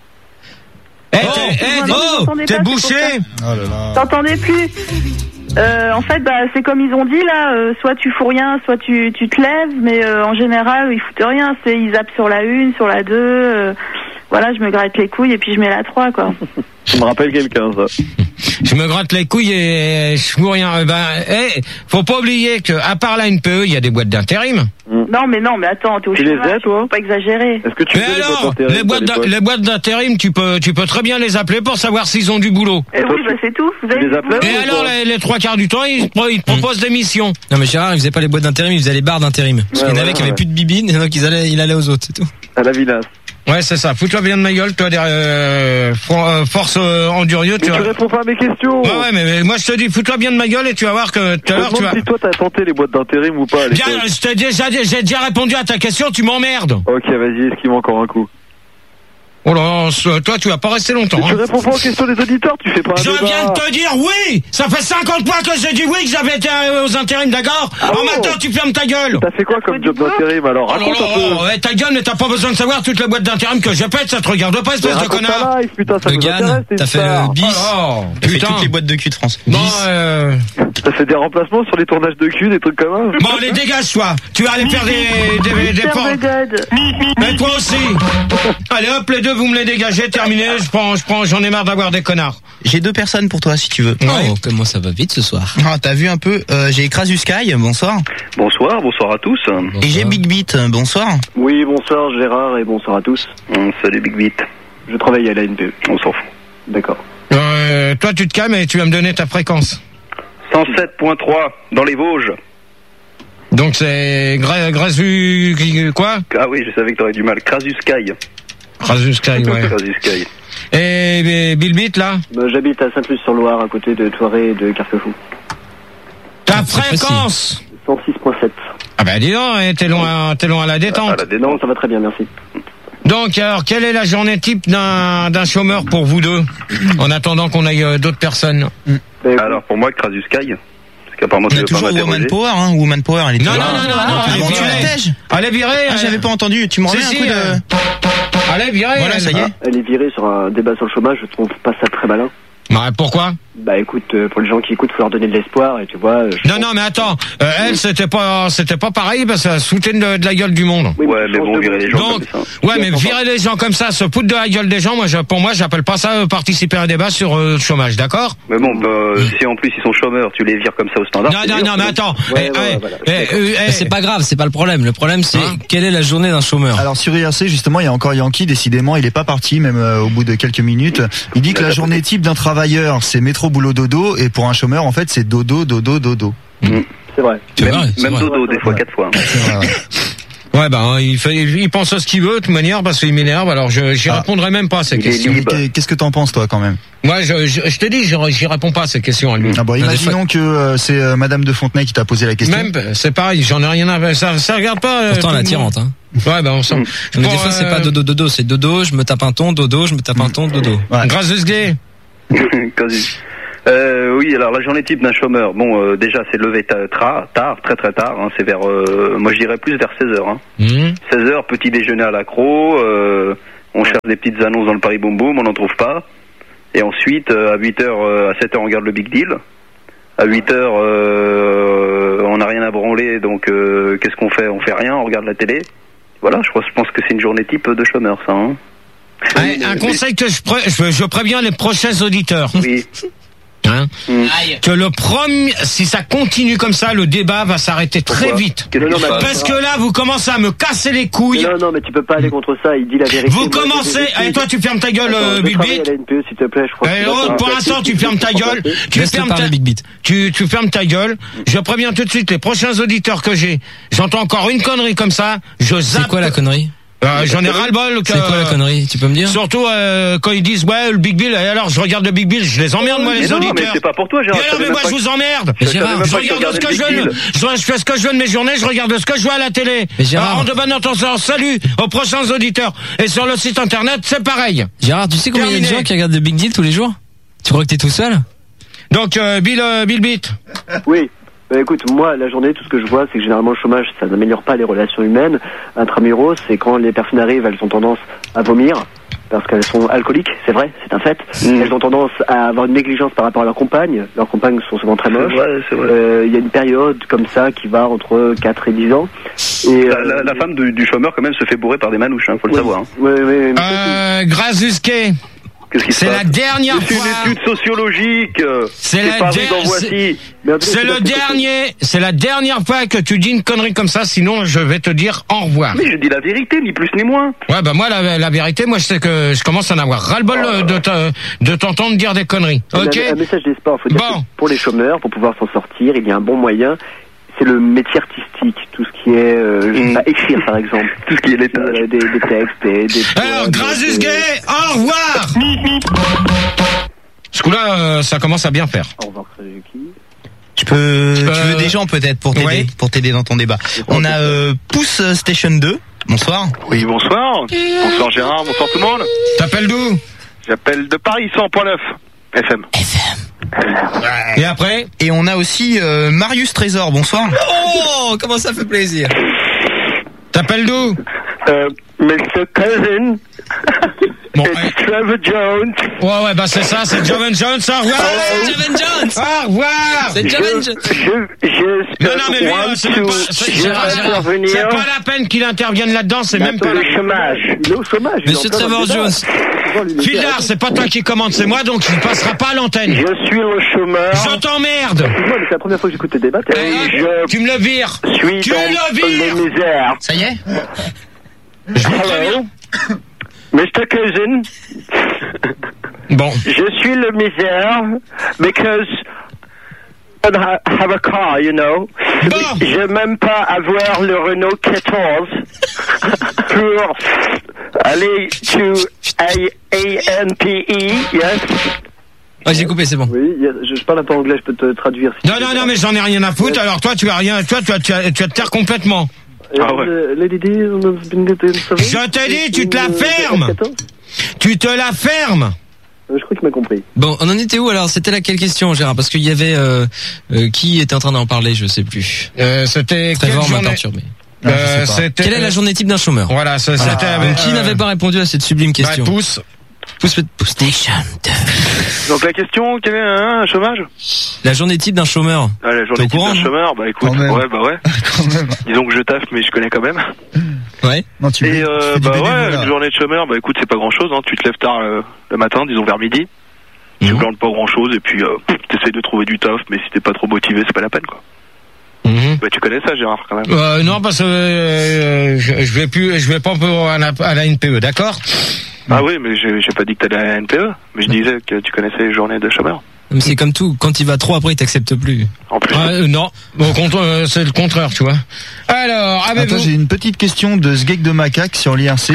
T'es bouché. Oh là là. T'entendais plus. En fait, bah, c'est comme ils ont dit là, soit tu fous rien, soit tu te lèves, mais en général, ils foutent rien. Ils zappent sur la 1, sur la 2. Voilà, je me gratte les couilles et puis je mets la 3, quoi. Ça me rappelle quelqu'un, ça. Je me gratte les couilles et je fous rien. Faut pas oublier que à part la NPE, il y a des boîtes d'intérim. Non, mais attends, t'es au chômage, les as, toi? faut pas exagérer. Est-ce que tu mais alors, les boîtes d'intérim, tu peux très bien les appeler pour savoir s'ils ont du boulot. Oui, bah c'est tout. Vous avez les appelés? Et alors, les 3/4 du temps, ils te proposent des missions. Non, mais Gérard, il faisait pas les boîtes d'intérim, il faisait les bars d'intérim. Parce qu'il y en avait qui avaient plus de bibine, et donc il allait aux autres, c'est tout. À la vinasse. Ouais, c'est ça. Fous-toi bien de ma gueule, toi, force endurieux. Tu réponds pas à mes questions. Ouais, mais moi je te dis, fous-toi bien de ma gueule et tu vas voir que tout à l'heure tu vas... Si toi t'as tenté les boîtes d'intérim ou pas. Bien, j'ai déjà répondu à ta question, tu m'emmerdes. Ok, vas-y, esquive encore un coup. Oh là, toi tu vas pas rester longtemps. Tu réponds pas aux questions des auditeurs, tu fais pas un débat. Je viens de te dire oui. Ça fait 50 fois que j'ai dit oui, que j'avais été aux intérims, d'accord. Maintenant tu fermes ta gueule. T'as fait quoi comme job d'intérim alors? Raconte un peu. Ouais, ta gueule, mais t'as pas besoin de savoir toutes les boîtes d'intérim que je pète, ça te regarde pas, espèce de connard. Putain, ça le GAN, t'as fait le bis. T'as fait toutes les boîtes de cul de France. Bon, t'as fait des remplacements sur les tournages de cul, des trucs comme ça. Bon, allez, dégage-toi. Tu vas aller faire des portes. Mais toi aussi. Allez, hop, les deux, vous me les dégagez. Terminé, j'en ai marre d'avoir des connards. J'ai 2 personnes pour toi si tu veux. Oh, comment ça va vite ce soir. Ah, t'as vu un peu, j'ai Crasus Sky, bonsoir. Bonsoir à tous. Bonsoir. Et j'ai Big Beat, bonsoir. Oui, bonsoir Gérard et bonsoir à tous. Salut Big Beat. Je travaille à la NPE. On s'en fout. D'accord. Toi tu te calmes et tu vas me donner ta fréquence. 107.3 dans les Vosges. Donc c'est Grasu quoi? Ah oui, je savais que t'aurais du mal. Crasus Sky. Crasus Sky, ouais. Crasus Sky. Et Bill Beat là? J'habite à Sainte-Luce-sur-Loire, à côté de Thoiret et de Carquefou. Ta fréquence? 106.7. Ah bah dis donc, t'es loin à la détente. Non, ça va très bien, merci. Donc alors, quelle est la journée type d'un chômeur pour vous deux, en attendant qu'on aille d'autres personnes? Alors pour moi, Crasus Sky. Apparemment, on a toujours Woman Power, hein. Woman Power, elle est non, tu la tèges. Elle est virée. Ah, j'avais pas entendu. Tu m'en remets un coup de... Elle est virée. Voilà, ça y est. Elle est virée sur un débat sur le chômage. Je trouve pas ça très malin. Bah, pourquoi? Bah écoute, pour les gens qui écoutent, faut leur donner de l'espoir et tu vois. Non, mais attends, elle c'était pas pareil parce qu'elle se de la gueule du monde. Oui, ouais, mais bon, virer les gens comme ça. Ouais, mais virer les gens comme ça, se foutre de la gueule des gens, pour moi, j'appelle pas ça participer à un débat sur le chômage, d'accord? Mais bon, si en plus ils sont chômeurs, tu les vires comme ça au standard. Non, mais attends. C'est pas grave, c'est pas le problème. Le problème, c'est quelle est la journée d'un chômeur? Alors sur IRC, justement, il y a encore Yankee, décidément, il est pas parti, même au bout de quelques minutes. Il dit que la journée type d'un travailleur, c'est métro, boulot, dodo, et pour un chômeur, en fait, c'est dodo, dodo, dodo. C'est vrai. Même dodo, des fois, 4 fois. C'est vrai, ouais, ben, il pense à ce qu'il veut, de toute manière, parce qu'il m'énerve, alors j'y répondrai même pas à ces questions. Qu'est-ce que t'en penses, toi, quand même? Moi, je te dis, j'y réponds pas à ces questions à lui. Ah bon, imaginons que c'est Madame de Fontenay qui t'a posé la question. Même, c'est pareil, j'en ai rien à ça regarde pas. Pourtant, elle est attirante, hein. Ouais, ben, on sent. Mais des fois, c'est pas dodo, c'est dodo, je me tape un ton, dodo, je me tape un ton, dodo. Ouais. Grâce gay. Oui, alors la journée type d'un chômeur, bon, déjà c'est levé tard, très très tard, hein, c'est vers, moi je dirais plus vers 16h. Hein. 16h, petit déjeuner à l'accro, on cherche des petites annonces dans le Paris Boom Boom, on n'en trouve pas. Et ensuite, à 8h, à 7h, on regarde le Big Deal. À 8h, on n'a rien à branler, donc qu'est-ce qu'on fait? On fait rien, on regarde la télé. Voilà, je pense que c'est une journée type de chômeur, ça. Hein. Un conseil que je préviens les prochains auditeurs. Oui. Hein que le premier, si ça continue comme ça, le débat va s'arrêter très vite. Parce que là, vous commencez à me casser les couilles. Non, mais tu peux pas aller contre ça. Il dit la vérité. Vous commencez. Allez, toi, tu fermes ta gueule, Big Beat. S'il te plaît, je crois. Pour l'instant, tu fermes ta gueule. Tu fermes ta gueule. Je préviens tout de suite les prochains auditeurs que j'ai. J'entends encore une connerie comme ça. Je zappe. C'est quoi la connerie? J'en ai ras-le-bol. C'est quoi la connerie? Tu peux me dire? Surtout quand ils disent ouais le Big Bill. Et alors je regarde le Big Bill, je les emmerde moi les auditeurs. Mais c'est pas pour toi, Gérard. Mais moi je vous emmerde. Gérard, je regarde ce que je veux. Je fais ce que je veux de mes journées. Je regarde ce que je vois à la télé. En de bonne attention. Salut aux prochains auditeurs. Et sur le site internet c'est pareil. Gérard, tu sais combien il y a de gens qui regardent le Big Deal tous les jours? Tu crois que t'es tout seul? Donc Bill Beat. Oui. Écoute, moi, la journée, tout ce que je vois, c'est que généralement le chômage, ça n'améliore pas les relations humaines. Intramuros, c'est quand les personnes arrivent, elles ont tendance à vomir, parce qu'elles sont alcooliques, c'est vrai, c'est un fait. Elles ont tendance à avoir une négligence par rapport à leurs compagnes. Leurs compagnes sont souvent très moches. C'est vrai. Il y a une période comme ça qui va entre 4 et 10 ans. Et la femme du chômeur, quand même, se fait bourrer par des manouches, hein, faut le savoir. Hein. Grasusquet. C'est la dernière fois. C'est une étude sociologique. C'est la dernière fois que tu dis une connerie comme ça, sinon je vais te dire au revoir. Mais je dis la vérité, ni plus ni moins. Ouais, bah moi la vérité, moi je sais que je commence à en avoir ras-le-bol de t'entendre dire des conneries. Ok. Un message d'espoir, faut dire que pour les chômeurs, pour pouvoir s'en sortir, il y a un bon moyen. C'est le métier artistique, tout ce qui est écrire par exemple, tout ce qui est des textes, des alors Grasus Gay, au revoir. Ce coup-là, ça commence à bien faire. Au revoir Krasuki. Tu veux des gens peut-être pour t'aider dans ton débat. On a Pouce Station 2. Bonsoir. Oui, bonsoir. Bonsoir Gérard, bonsoir tout le monde. T'appelles d'où? J'appelle de Paris 100.9 FM. Et après? Et on a aussi Marius Trésor, bonsoir. Oh, comment ça fait plaisir. T'appelles d'où? Mr. Cousin. Bon, it's Trevor Jones. Ouais, bah c'est ça, c'est Joven Jones. Au revoir. Joven Jones. Au revoir. C'est Joven Jones. Non, mais c'est pas la peine qu'il intervienne là-dedans, c'est même pas le chômage. Il est au chômage. Monsieur Trevor Jones. Philard, c'est pas toi qui commande, c'est moi, donc il passera pas à l'antenne. Je suis le chômeur. Je t'emmerde. Excuse-moi, mais c'est la première fois que j'écoute tes débats. Tu me le vires. Tu le vires. Les misères. Ça y est? Hello. Mr. Cousin. Bon. Je suis le misère because I don't have a car, you know. Bon. Je n'ai même pas avoir le Renault 14 pour aller to ANPE, yes. Ouais, j'ai coupé, c'est bon. Oui, je parle un peu anglais, je peux te traduire. Si non, mais j'en ai rien à foutre. Alors toi, tu as rien. Toi, tu vas te taire complètement. Lady D, je te dis, tu te la fermes. Tu te la fermes. Je crois que tu m'as compris. Bon, on en était où alors? C'était laquelle question, Gérard? Parce qu'il y avait qui était en train d'en parler, je sais plus. C'était Trevor m'a perturbé. Quelle est la journée type d'un chômeur? Voilà, c'était qui n'avait pas répondu à cette sublime question? Pouce. PlayStation 2. Donc la question, quel est un chômage? La journée type d'un chômeur. Ah, la journée type d'un chômeur, bah écoute, ouais. Disons que je taffe, mais je connais quand même. Ouais. Non, tu fais une journée de chômeur, bah écoute, c'est pas grand chose, hein. Tu te lèves tard le matin, disons vers midi. Tu glandes pas grand chose, et puis t'essayes de trouver du taf, mais si t'es pas trop motivé, c'est pas la peine, quoi. Bah, tu connais ça, Gérard, quand même. Non, parce que je vais pas à la NPE, d'accord? Ah oui, mais j'ai pas dit que t'allais à la NPE, mais je disais que tu connaissais les journées de chômeur. Mais c'est comme tout, quand il va trop, après il t'accepte plus. En plus. Non, c'est le contraire, tu vois. Alors, attends, j'ai une petite question de Sgeg de Macaque sur l'IRC.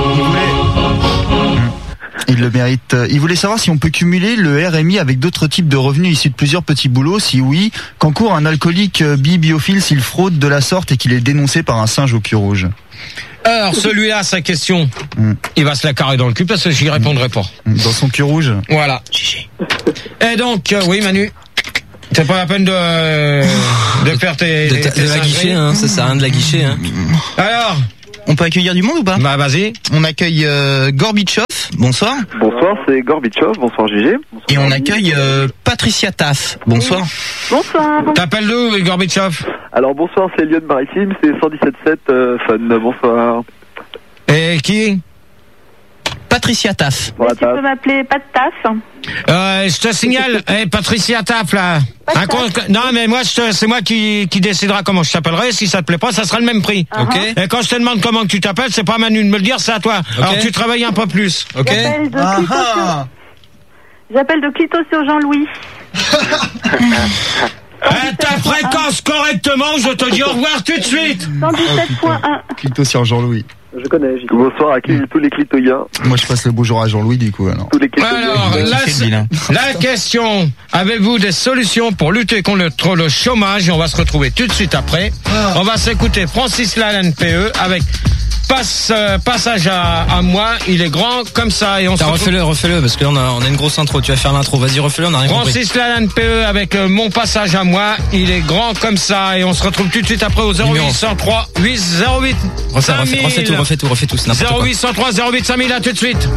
Il le mérite. Il voulait savoir si on peut cumuler le RMI avec d'autres types de revenus issus de plusieurs petits boulots. Si oui, qu'encourt un alcoolique biophile s'il fraude de la sorte et qu'il est dénoncé par un singe au cul rouge? Alors, celui-là, sa question, il va se la carrer dans le cul parce que j'y répondrai pas. Dans son cul rouge? Voilà. Et donc, oui, Manu, c'est pas la peine de faire tes... De la guicher, hein, ça sert à rien de la guicher, hein. Alors, on peut accueillir du monde ou pas? Bah, vas-y. On accueille Gorbichov. Bonsoir. Bonsoir, c'est Gorbichov. Bonsoir, Gégé. Et on accueille Patricia Taff. Bonsoir. Bonsoir. T'appelles d'où, Gorbichov? Alors, bonsoir, c'est Lyon Maritime, c'est 117.7 Fun. Bonsoir. Et qui? Patricia Taff. Tu peux m'appeler Pat Taff. Je te signale, Patricia Taff, là. Non, mais moi, c'est moi qui décidera comment je t'appellerai. Si ça te plaît pas, ça sera le même prix. Ok. Et quand je te demande comment tu t'appelles, c'est pas à Manu de me le dire, c'est à toi. Okay. Alors tu travailles un peu plus. Ok. J'appelle de Clito sur Jean-Louis. Ta fréquence correctement, je te dis au revoir tout de suite. 117.1. Clito sur Jean-Louis. Je connais. Bonsoir à tous les clitoyens. Moi, je passe le bonjour à Jean-Louis, du coup, alors. Tous les clitoyens. Alors, la question, avez-vous des solutions pour lutter contre le chômage? Et on va se retrouver tout de suite après. On va s'écouter Francis Lalanne PE avec passage à moi, il est grand comme ça. Et on refais-le, parce que là, on a une grosse intro. Tu vas faire l'intro, vas-y, refais-le, on a rien compris. Francis Lalanne PE avec mon passage à moi, il est grand comme ça. Et on se retrouve tout de suite après au 0803 808 5000. Refais tout, c'est n'importe quoi. 0803 08 5000, à tout de suite.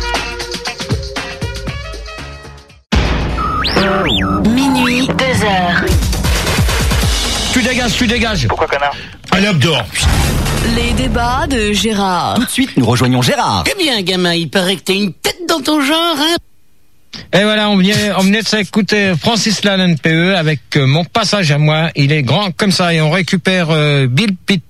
Minuit, 2h. Tu dégages. Pourquoi, connard? Allez, hop, dehors. Les débats de Gérard. Tout de suite, nous rejoignons Gérard. Eh bien, gamin, il paraît que t'as une tête dans ton genre, hein? Et voilà, on venait de s'écouter Francis Lalanne PE avec mon passage à moi, il est grand comme ça. Et on récupère Bill Pitt.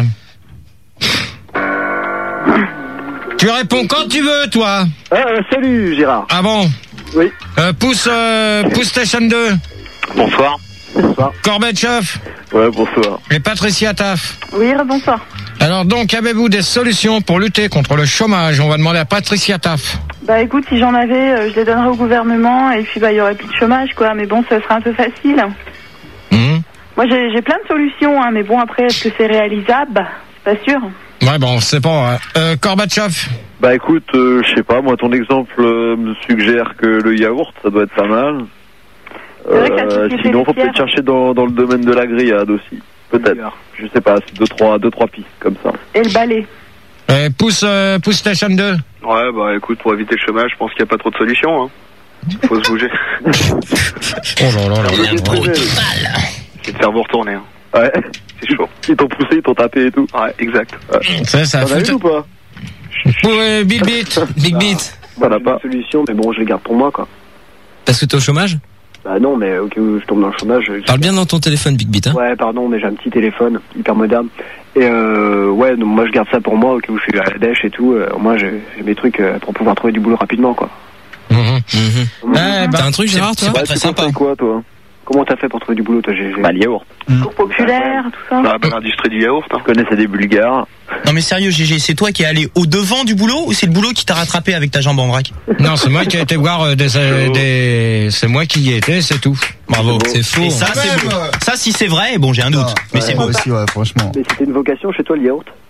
Tu réponds quand tu veux, toi. Salut, Gérard. Ah bon? Oui. Pousse Station 2. Bonsoir. Bonsoir. Gorbatchev. Ouais, bonsoir. Et Patricia Taff. Oui, bonsoir. Alors donc, avez-vous des solutions pour lutter contre le chômage? On va demander à Patricia Taff. Bah écoute, si j'en avais, je les donnerais au gouvernement et puis il y aurait plus de chômage, quoi. Mais bon, ça serait un peu facile. Moi, j'ai plein de solutions, hein, mais bon, après, est-ce que c'est réalisable? C'est pas sûr. Ouais, bon, c'est pas. Gorbatchev. Bah écoute, je sais pas, moi ton exemple me suggère que le yaourt, ça doit être pas mal. Sinon, faut peut-être chercher dans le domaine de la grillade aussi. Peut-être. Je sais pas, c'est deux, trois pistes comme ça. Et le balai. Pousse Station 2. Ouais, bah écoute, pour éviter le chômage, je pense qu'il n'y a pas trop de solutions, hein. Faut se bouger. Oh là, C'est de faire vous retourner, hein. Ouais. C'est chaud. Ils t'ont poussé, ils t'ont tapé et tout. Ouais, exact. Ouais. Ça t'en as vu ou pas? Big Beat. Voilà, pas. Solution, mais bon, je les garde pour moi, quoi. Parce que t'es au chômage? Bah non, mais au cas où je tombe dans le chômage... Parle bien dans ton téléphone, Big Beat, hein. Ouais, pardon, mais j'ai un petit téléphone hyper moderne. Et ouais, donc moi je garde ça pour moi, au cas où je suis à la dèche et tout. Moi j'ai mes trucs pour pouvoir trouver du boulot rapidement, quoi. T'as un truc, Gérard, toi? C'est pas très sympa. Quoi, toi? Comment t'as fait pour trouver du boulot, toi? Bah, le yaourt. Cours populaire, tout ça. La bonne industrie du yaourt, hein. Je connais, c'est des Bulgares. Non mais sérieux, GG, c'est toi qui es allé au devant du boulot ou c'est le boulot qui t'a rattrapé avec ta jambe en vrac? Non, c'est moi qui ai été voir c'est moi qui y étais, c'est tout. Bravo, c'est faux. Et ça, c'est beau. Ça, si c'est vrai, bon, j'ai un doute. Mais c'est beau. Aussi, ouais, franchement. Mais c'était une vocation chez toi, le yaourt?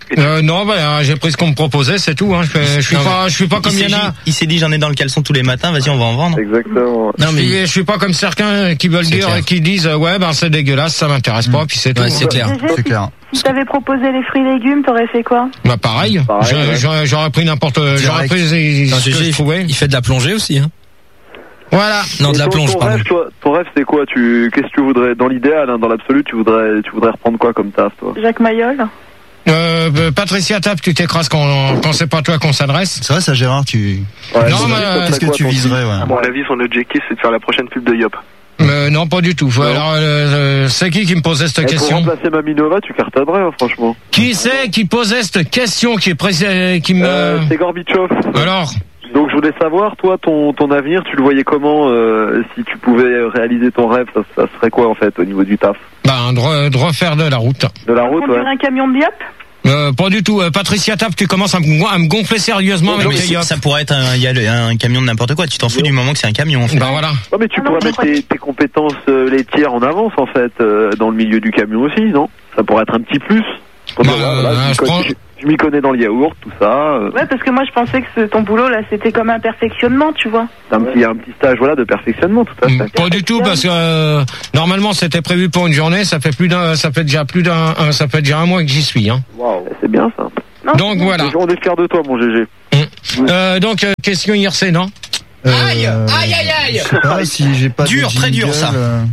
Non, j'ai pris ce qu'on me proposait, c'est tout. Hein. Je suis pas comme il y en a. Il s'est dit j'en ai dans le caleçon tous les matins. Vas-y, on va en vendre. Exactement. Non mais je suis pas comme certains qui veulent dire, qui disent ouais c'est dégueulasse, ça m'intéresse pas, puis c'est tout. C'est clair. C'est clair. Si t'avais proposé les fruits et légumes, t'aurais fait quoi? Bah pareil. J'aurais pris j'aurais pris ce que je trouvais. Il fait de la plongée aussi. Hein. Voilà. Non, de la plonge, pardon. Ton rêve, c'est quoi? Qu'est-ce que tu voudrais, dans l'idéal, dans l'absolu, tu voudrais reprendre quoi comme taf, toi? Jacques Mayol. Patricia Tape, tu t'écrases quand c'est pas toi qu'on s'adresse. C'est vrai, ça, Gérard, qu'est-ce que tu viserais, ouais. À mon avis, son objectif, c'est de faire la prochaine pub de Yop. Non, pas du tout. Alors, c'est qui me posait cette question? Pour remplacer Maminova, tu cartonnerais, hein, franchement. Qui c'est qui posait cette question c'est Gorbatchev. Alors? Donc je voulais savoir, toi, ton avenir, tu le voyais comment si tu pouvais réaliser ton rêve, ça serait quoi en fait au niveau du taf? De refaire de la route. De la route, conduire un camion de Yop? Pas du tout. Patricia Tape, tu commences à me gonfler sérieusement avec tes Yop. Ça pourrait être un camion de n'importe quoi. Tu t'en fous du moment que c'est un camion. En fait. Bah voilà. Non mais tu pourrais mettre tes compétences laitières en avance en fait dans le milieu du camion aussi, non? Ça pourrait être un petit plus. Je m'y connais dans le yaourt, tout ça. Ouais, parce que moi je pensais que ton boulot là c'était comme un perfectionnement, tu vois. Un petit stage de perfectionnement, tout à fait. Pas du tout, parce que normalement c'était prévu pour une journée, ça fait déjà un mois que j'y suis. Hein. Wow, c'est bien ça. Non, donc voilà. On est fiers de toi, mon GG. Donc question IRC, non? Aïe. Je sais pas si j'ai pas dur, très dur ça.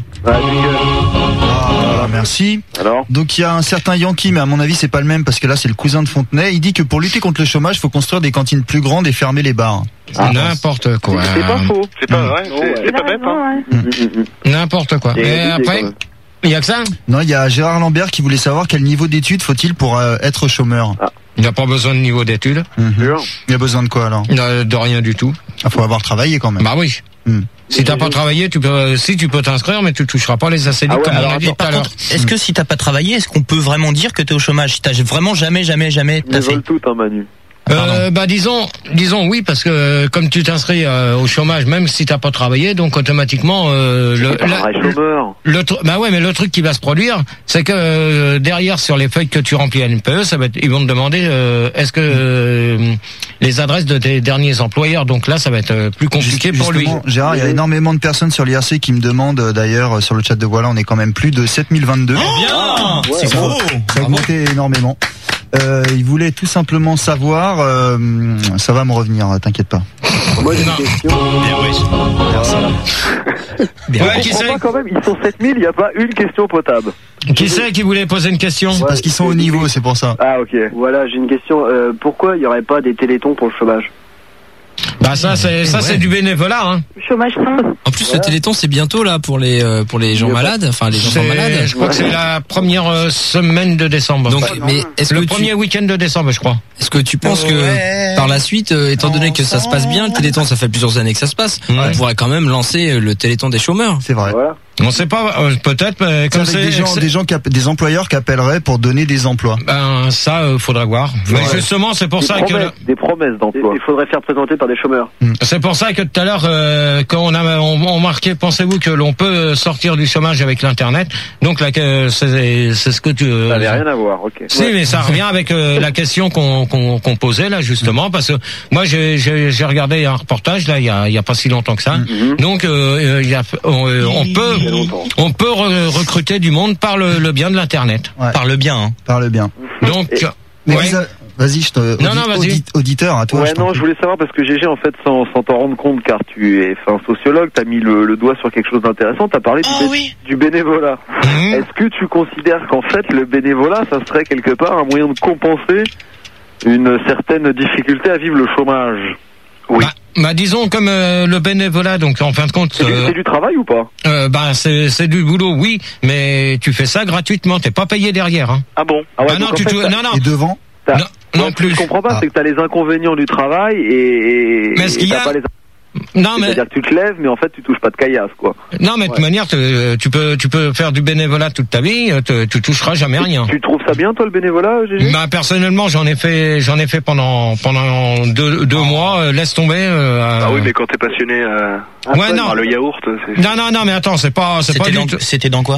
Merci. Alors donc il y a un certain Yankee, mais à mon avis c'est pas le même parce que là c'est le cousin de Fontenay. Il dit que pour lutter contre le chômage, il faut construire des cantines plus grandes et fermer les bars. N'importe quoi. C'est pas faux. C'est pas vrai. C'est pas bête. Hein. N'importe quoi. Et après, il y a que ça? Non, il y a Gérard Lambert qui voulait savoir quel niveau d'études faut-il pour être chômeur. Il n'y a pas besoin de niveau d'études. Il y a besoin de quoi alors? De rien du tout. Il faut avoir travaillé quand même. Bah oui. Si t'as pas travaillé, tu peux t'inscrire, mais tu toucheras pas les ACD comme on a dit tout à l'heure. Est-ce que si t'as pas travaillé, est-ce qu'on peut vraiment dire que t'es au chômage? Si t'as vraiment jamais t'as fait? Ils veulent tout, hein, Manu. Disons oui, parce que comme tu t'inscris au chômage, même si t'as pas travaillé, donc automatiquement mais le truc qui va se produire, c'est que derrière sur les feuilles que tu remplis à l'NPE, ils vont te demander est-ce que les adresses de tes derniers employeurs, donc là ça va être plus compliqué pour lui. Gérard, il y a énormément de personnes sur l'IRC qui me demandent d'ailleurs sur le chat de Voilà, on est quand même plus de 7022. Bien, c'est gros. Ça a augmenté énormément. Il voulait tout simplement savoir, ça va me revenir, t'inquiète pas. Moi j'ai une question. Qui c'est quand même, ils sont 7000, il n'y a pas une question potable. Qui c'est qui voulait poser une question? Parce qu'ils sont au niveau, c'est pour ça. Ah ok. Voilà, j'ai une question. Pourquoi il n'y aurait pas des télétons pour le chômage? Bah c'est du bénévolat, hein. Chômage sans. En plus, le Téléthon, c'est bientôt là pour les gens malades, enfin les enfants malades. Je crois que c'est la première semaine de décembre. Donc, mais est-ce le premier week-end de décembre, je crois. Est-ce que tu penses que par la suite, étant donné que ça se passe bien, le Téléthon, ça fait plusieurs années que ça se passe, on pourrait quand même lancer le Téléthon des chômeurs. C'est vrai. Voilà. On sait pas, peut-être, mais comme c'est des employeurs qui appelleraient pour donner des emplois. Ben ça, faudra voir. Mais justement, c'est pour ça que des promesses d'emploi. Il faudrait faire présenter par des chômeurs. C'est pour ça que tout à l'heure, quand on marquait, pensez-vous que l'on peut sortir du chômage avec l'internet? Donc là, c'est ce que tu. Ça n'avait rien à voir, ok. Si, mais ça revient avec la question qu'on posait là justement, parce que moi j'ai regardé un reportage là, il y a pas si longtemps que ça. Donc on peut recruter du monde par le bien de l'internet. Ouais. Par le bien. Hein. Par le bien. Donc vas-y, vas-y. Auditeur, à toi. Ouais, je voulais savoir parce que GG, en fait, sans t'en rendre compte, car tu es un sociologue, t'as mis le doigt sur quelque chose d'intéressant, t'as parlé du bénévolat. Est-ce que tu considères qu'en fait, le bénévolat, ça serait quelque part un moyen de compenser une certaine difficulté à vivre le chômage? Oui. Bah disons comme le bénévolat, donc en fin de compte c'est du travail ou pas? C'est du boulot, oui, mais tu fais ça gratuitement, t'es pas payé derrière, hein. Ah bon? Ah ouais, non, et devant? Non plus. Ce que je comprends pas, c'est que t'as les inconvénients du travail et mais ce qu'il y a pas les... Non, mais c'est-à-dire que tu te lèves, mais en fait tu touches pas de caillasse, quoi. Non, mais de toute manière, tu peux faire du bénévolat toute ta vie, tu toucheras jamais rien. Tu trouves ça bien, toi, le bénévolat, Gégé? Bah personnellement, j'en ai fait pendant 2 mois. Laisse tomber. Ah oui, mais quand t'es passionné non. par le yaourt, Non, mais attends, c'est pas du tout. C'était dans quoi?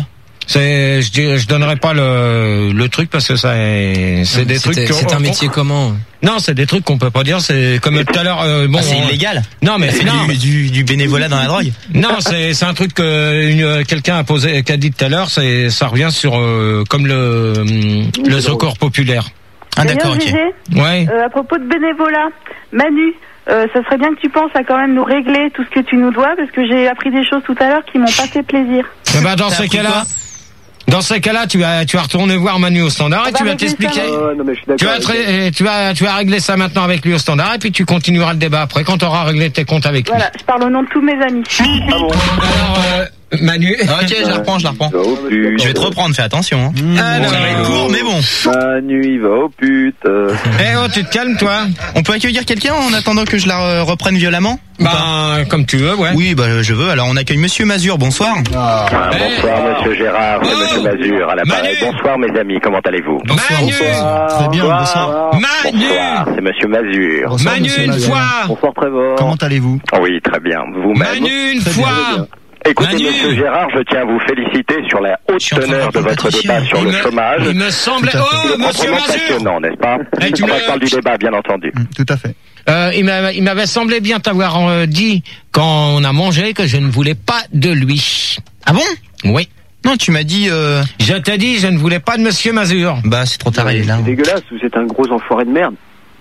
Je donnerai pas le truc parce que c'est des trucs. C'est un métier comment? Non, c'est des trucs qu'on peut pas dire. C'est comme tout à l'heure. C'est illégal. Non, mais c'est du bénévolat dans la drogue. Non, c'est un truc que quelqu'un qu'a dit tout à l'heure. Ça revient sur comme le secours populaire. Ah d'accord, ok. Ouais. À propos de bénévolat, Manu. Ça serait bien que tu penses à quand même nous régler tout ce que tu nous dois parce que j'ai appris des choses tout à l'heure qui m'ont pas fait plaisir. Dans ces cas-là, tu vas retourner voir Manu au standard et tu vas t'expliquer. Tu vas régler ça maintenant avec lui au standard et puis tu continueras le débat après quand tu auras réglé tes comptes avec lui. Voilà, je parle au nom de tous mes amis. Alors, Manu. Ok, je la reprends. Je vais te reprendre, fais attention. Ça va être court, mais bon. Manu, il va au pute. Tu te calmes, toi. On peut accueillir quelqu'un en attendant que je la reprenne violemment? Comme tu veux, ouais. Oui, je veux. Alors, on accueille Monsieur Mazur. Bonsoir. Bonsoir, Monsieur Gérard. C'est Monsieur Mazur à l'appareil. Bonsoir, mes amis. Comment allez-vous? Bonsoir. Très bien, bonsoir. Manu. Bonsoir, c'est Monsieur Mazur. Bonsoir, Manu, Monsieur une Mazur. fois. Bonsoir, Trevor. Comment allez-vous? Oui, très bien. Vous-même? Manu, une fois. Écoutez, Manu. Monsieur Gérard, je tiens à vous féliciter sur la haute teneur de votre débat sur le chômage. Il me semblait... Monsieur Mazur. Passionnant, n'est-ce pas? On parle du débat, bien entendu. Tout à fait. Il m'avait semblé bien t'avoir dit, quand on a mangé, que je ne voulais pas de lui. Ah bon? Oui. Non, tu m'as dit... Je t'ai dit, je ne voulais pas de Monsieur Mazur. C'est trop tard, il est là. C'est dégueulasse, ou c'est un gros enfoiré de merde.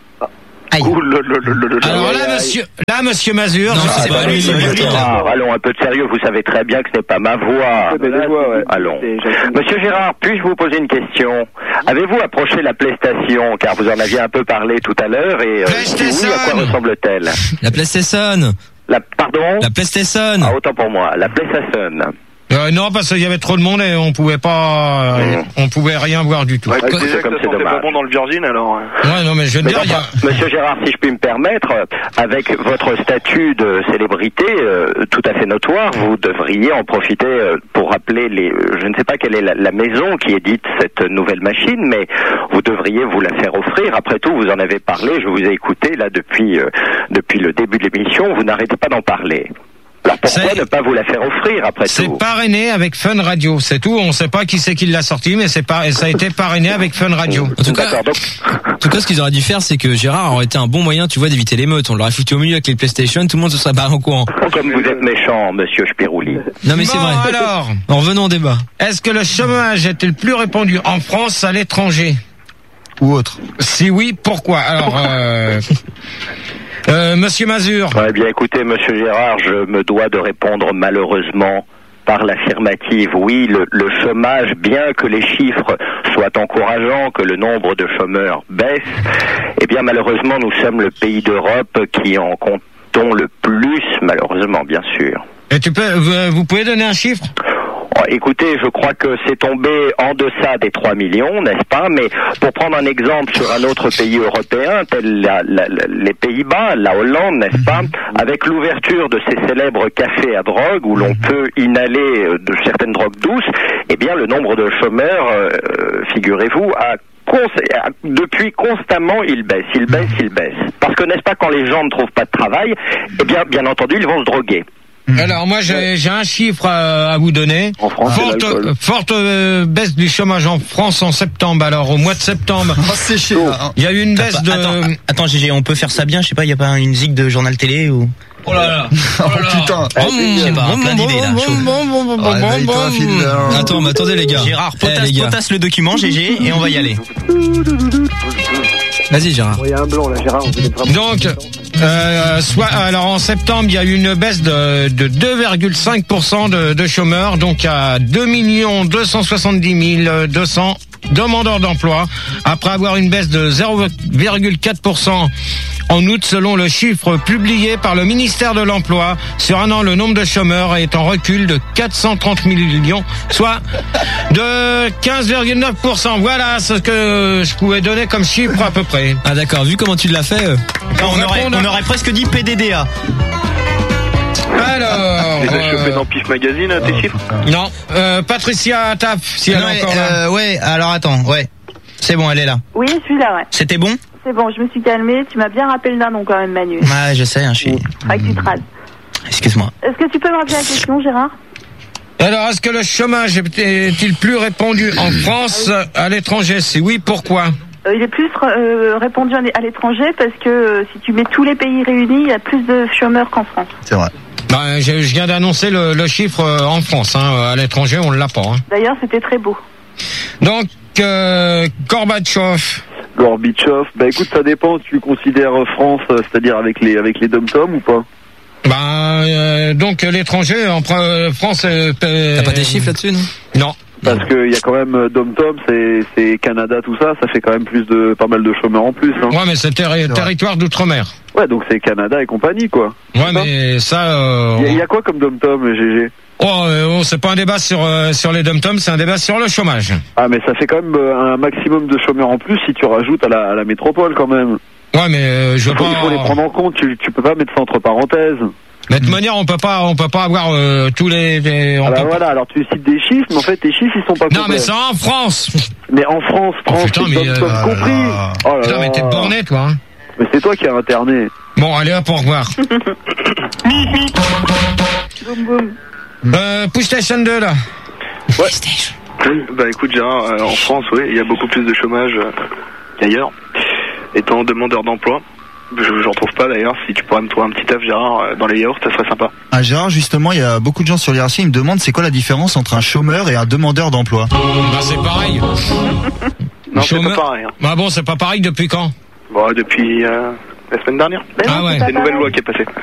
Alors là, monsieur Mazur, non, c'est pas lui, allons, un peu de sérieux, vous savez très bien que ce n'est pas ma voix. Allons. Monsieur Gérard, puis-je vous poser une question? Avez-vous approché la PlayStation, car vous en aviez un peu parlé tout à l'heure, et si oui, à quoi ressemble-t-elle? La PlayStation. Pardon? La PlayStation. Autant pour moi, la PlayStation. Non, parce qu'il y avait trop de monde et on pouvait rien voir du tout. Ouais, c'est comme c'est pas bon dans le Virgin alors. Ouais, non, mais je veux dire, Monsieur Gérard, si je puis me permettre, avec votre statut de célébrité tout à fait notoire, vous devriez en profiter pour rappeler je ne sais pas quelle est la maison qui édite cette nouvelle machine, mais vous devriez vous la faire offrir. Après tout, vous en avez parlé, je vous ai écouté là depuis le début de l'émission, vous n'arrêtez pas d'en parler. Alors pourquoi ne pas vous la faire offrir après tout? C'est parrainé avec Fun Radio, c'est tout. On ne sait pas qui c'est qui l'a sorti, mais ça a été parrainé avec Fun Radio. En tout cas, ce qu'ils auraient dû faire, c'est que Gérard aurait été un bon moyen, tu vois, d'éviter l'émeute. On l'aurait foutu au milieu avec les PlayStation, tout le monde se serait barré au courant. Comme vous êtes méchant, Monsieur Spirouli. Non mais c'est vrai. Alors, en revenant au débat. Est-ce que le chômage est le plus répandu en France, à l'étranger ou autre? Si oui, pourquoi? Alors. Monsieur Mazur. Eh bien, écoutez, Monsieur Gérard, je me dois de répondre malheureusement par l'affirmative. Oui, le chômage, bien que les chiffres soient encourageants, que le nombre de chômeurs baisse, eh bien, malheureusement, nous sommes le pays d'Europe qui en comptons le plus, malheureusement, bien sûr. Et vous pouvez donner un chiffre? Écoutez, je crois que c'est tombé en deçà des 3 millions, n'est-ce pas? Mais pour prendre un exemple sur un autre pays européen, tel les Pays-Bas, la Hollande, n'est-ce pas? Avec l'ouverture de ces célèbres cafés à drogue où l'on peut inhaler de certaines drogues douces, eh bien le nombre de chômeurs, figurez-vous, depuis constamment, il baisse. Parce que n'est-ce pas, quand les gens ne trouvent pas de travail, eh bien entendu, ils vont se droguer. Alors moi j'ai un chiffre à vous donner. En France, forte baisse du chômage en France en septembre. Alors au mois de septembre, il y a eu une baisse de... Attends Gégé, on peut faire ça bien? Je sais pas, il y a pas une zig de journal télé ou... Oh là là. Putain. Je sais pas, plein d'idées là. Attends, mais attendez les gars. Gérard, potasse le document Gégé et on va y aller. Vas-y Gérard. Il y a un blanc là, Gérard. Donc, alors en septembre, il y a eu une baisse de 2,5% de chômeurs, donc à 2 270 200 demandeurs d'emploi, après avoir une baisse de 0,4% en août, selon le chiffre publié par le ministère de l'Emploi. Sur un an, le nombre de chômeurs est en recul de 430 millions, soit de 15,9%. Voilà ce que je pouvais donner comme chiffre à peu près. Ah d'accord, vu comment tu l'as fait... On aurait presque dit PDDA. Alors... Tu les as chopés dans Pif Magazine, tes chiffres? Non, Patricia Taff, si elle est encore là. Ouais, alors attends, ouais. C'est bon, elle est là. Oui, je suis là, ouais. C'était bon? C'est bon, je me suis calmée. Tu m'as bien rappelé le nom quand même, Manu. Ouais, je sais, je suis... Faudrait que tu te rases. Excuse-moi. Est-ce que tu peux me rappeler la question, Gérard? Alors, est-ce que le chômage est-il plus répandu en France, à l'étranger? Si oui, pourquoi? Il est plus répandu à l'étranger parce que si tu mets tous les pays réunis, il y a plus de chômeurs qu'en France. C'est vrai. Ben, je viens d'annoncer le chiffre en France. À l'étranger, on ne l'a pas. D'ailleurs, c'était très beau. Donc, Gorbatchev. Bah écoute, ça dépend. Tu considères France, c'est-à-dire avec les dom-toms ou pas? Donc l'étranger en France. T'as pas des chiffres là-dessus, non? Non. Parce qu'il y a quand même dom-tom, c'est Canada, tout ça, ça fait quand même pas mal de chômeurs en plus. Ouais, mais c'est territoire d'outre-mer. Ouais, donc c'est Canada et compagnie, quoi. Ouais, mais ça. Il y a quoi comme dom-tom, GG? C'est pas un débat sur les dom-toms, c'est un débat sur le chômage. Ah, mais ça fait quand même un maximum de chômeurs en plus si tu rajoutes à la métropole quand même. Ouais, mais il faut les prendre en compte. Tu peux pas mettre ça entre parenthèses. Mais de toute manière, on peut pas avoir tous les. Voilà. Alors tu cites des chiffres, mais en fait tes chiffres ils sont pas complets. Non, mais c'est en France. Mais en France, putain, mais compris. Oh là putain, mais t'es borné, toi. Mais c'est toi qui as interné. Bon, allez hop, au revoir. PlayStation 2 là. Ouais. Bah écoute Gérard, en France, oui, il y a beaucoup plus de chômage qu'ailleurs. Étant demandeur d'emploi, j'en trouve pas d'ailleurs. Si tu pourrais me trouver un petit taf, Gérard, dans les yaourts, ça serait sympa. Ah Gérard, justement, il y a beaucoup de gens sur l'IRC, ils me demandent c'est quoi la différence entre un chômeur et un demandeur d'emploi. Bah c'est pareil. Non, c'est pas pareil. Bah bon, c'est pas pareil depuis quand? Bon, depuis la semaine dernière. Ah ouais. C'est une nouvelle loi qui est passée.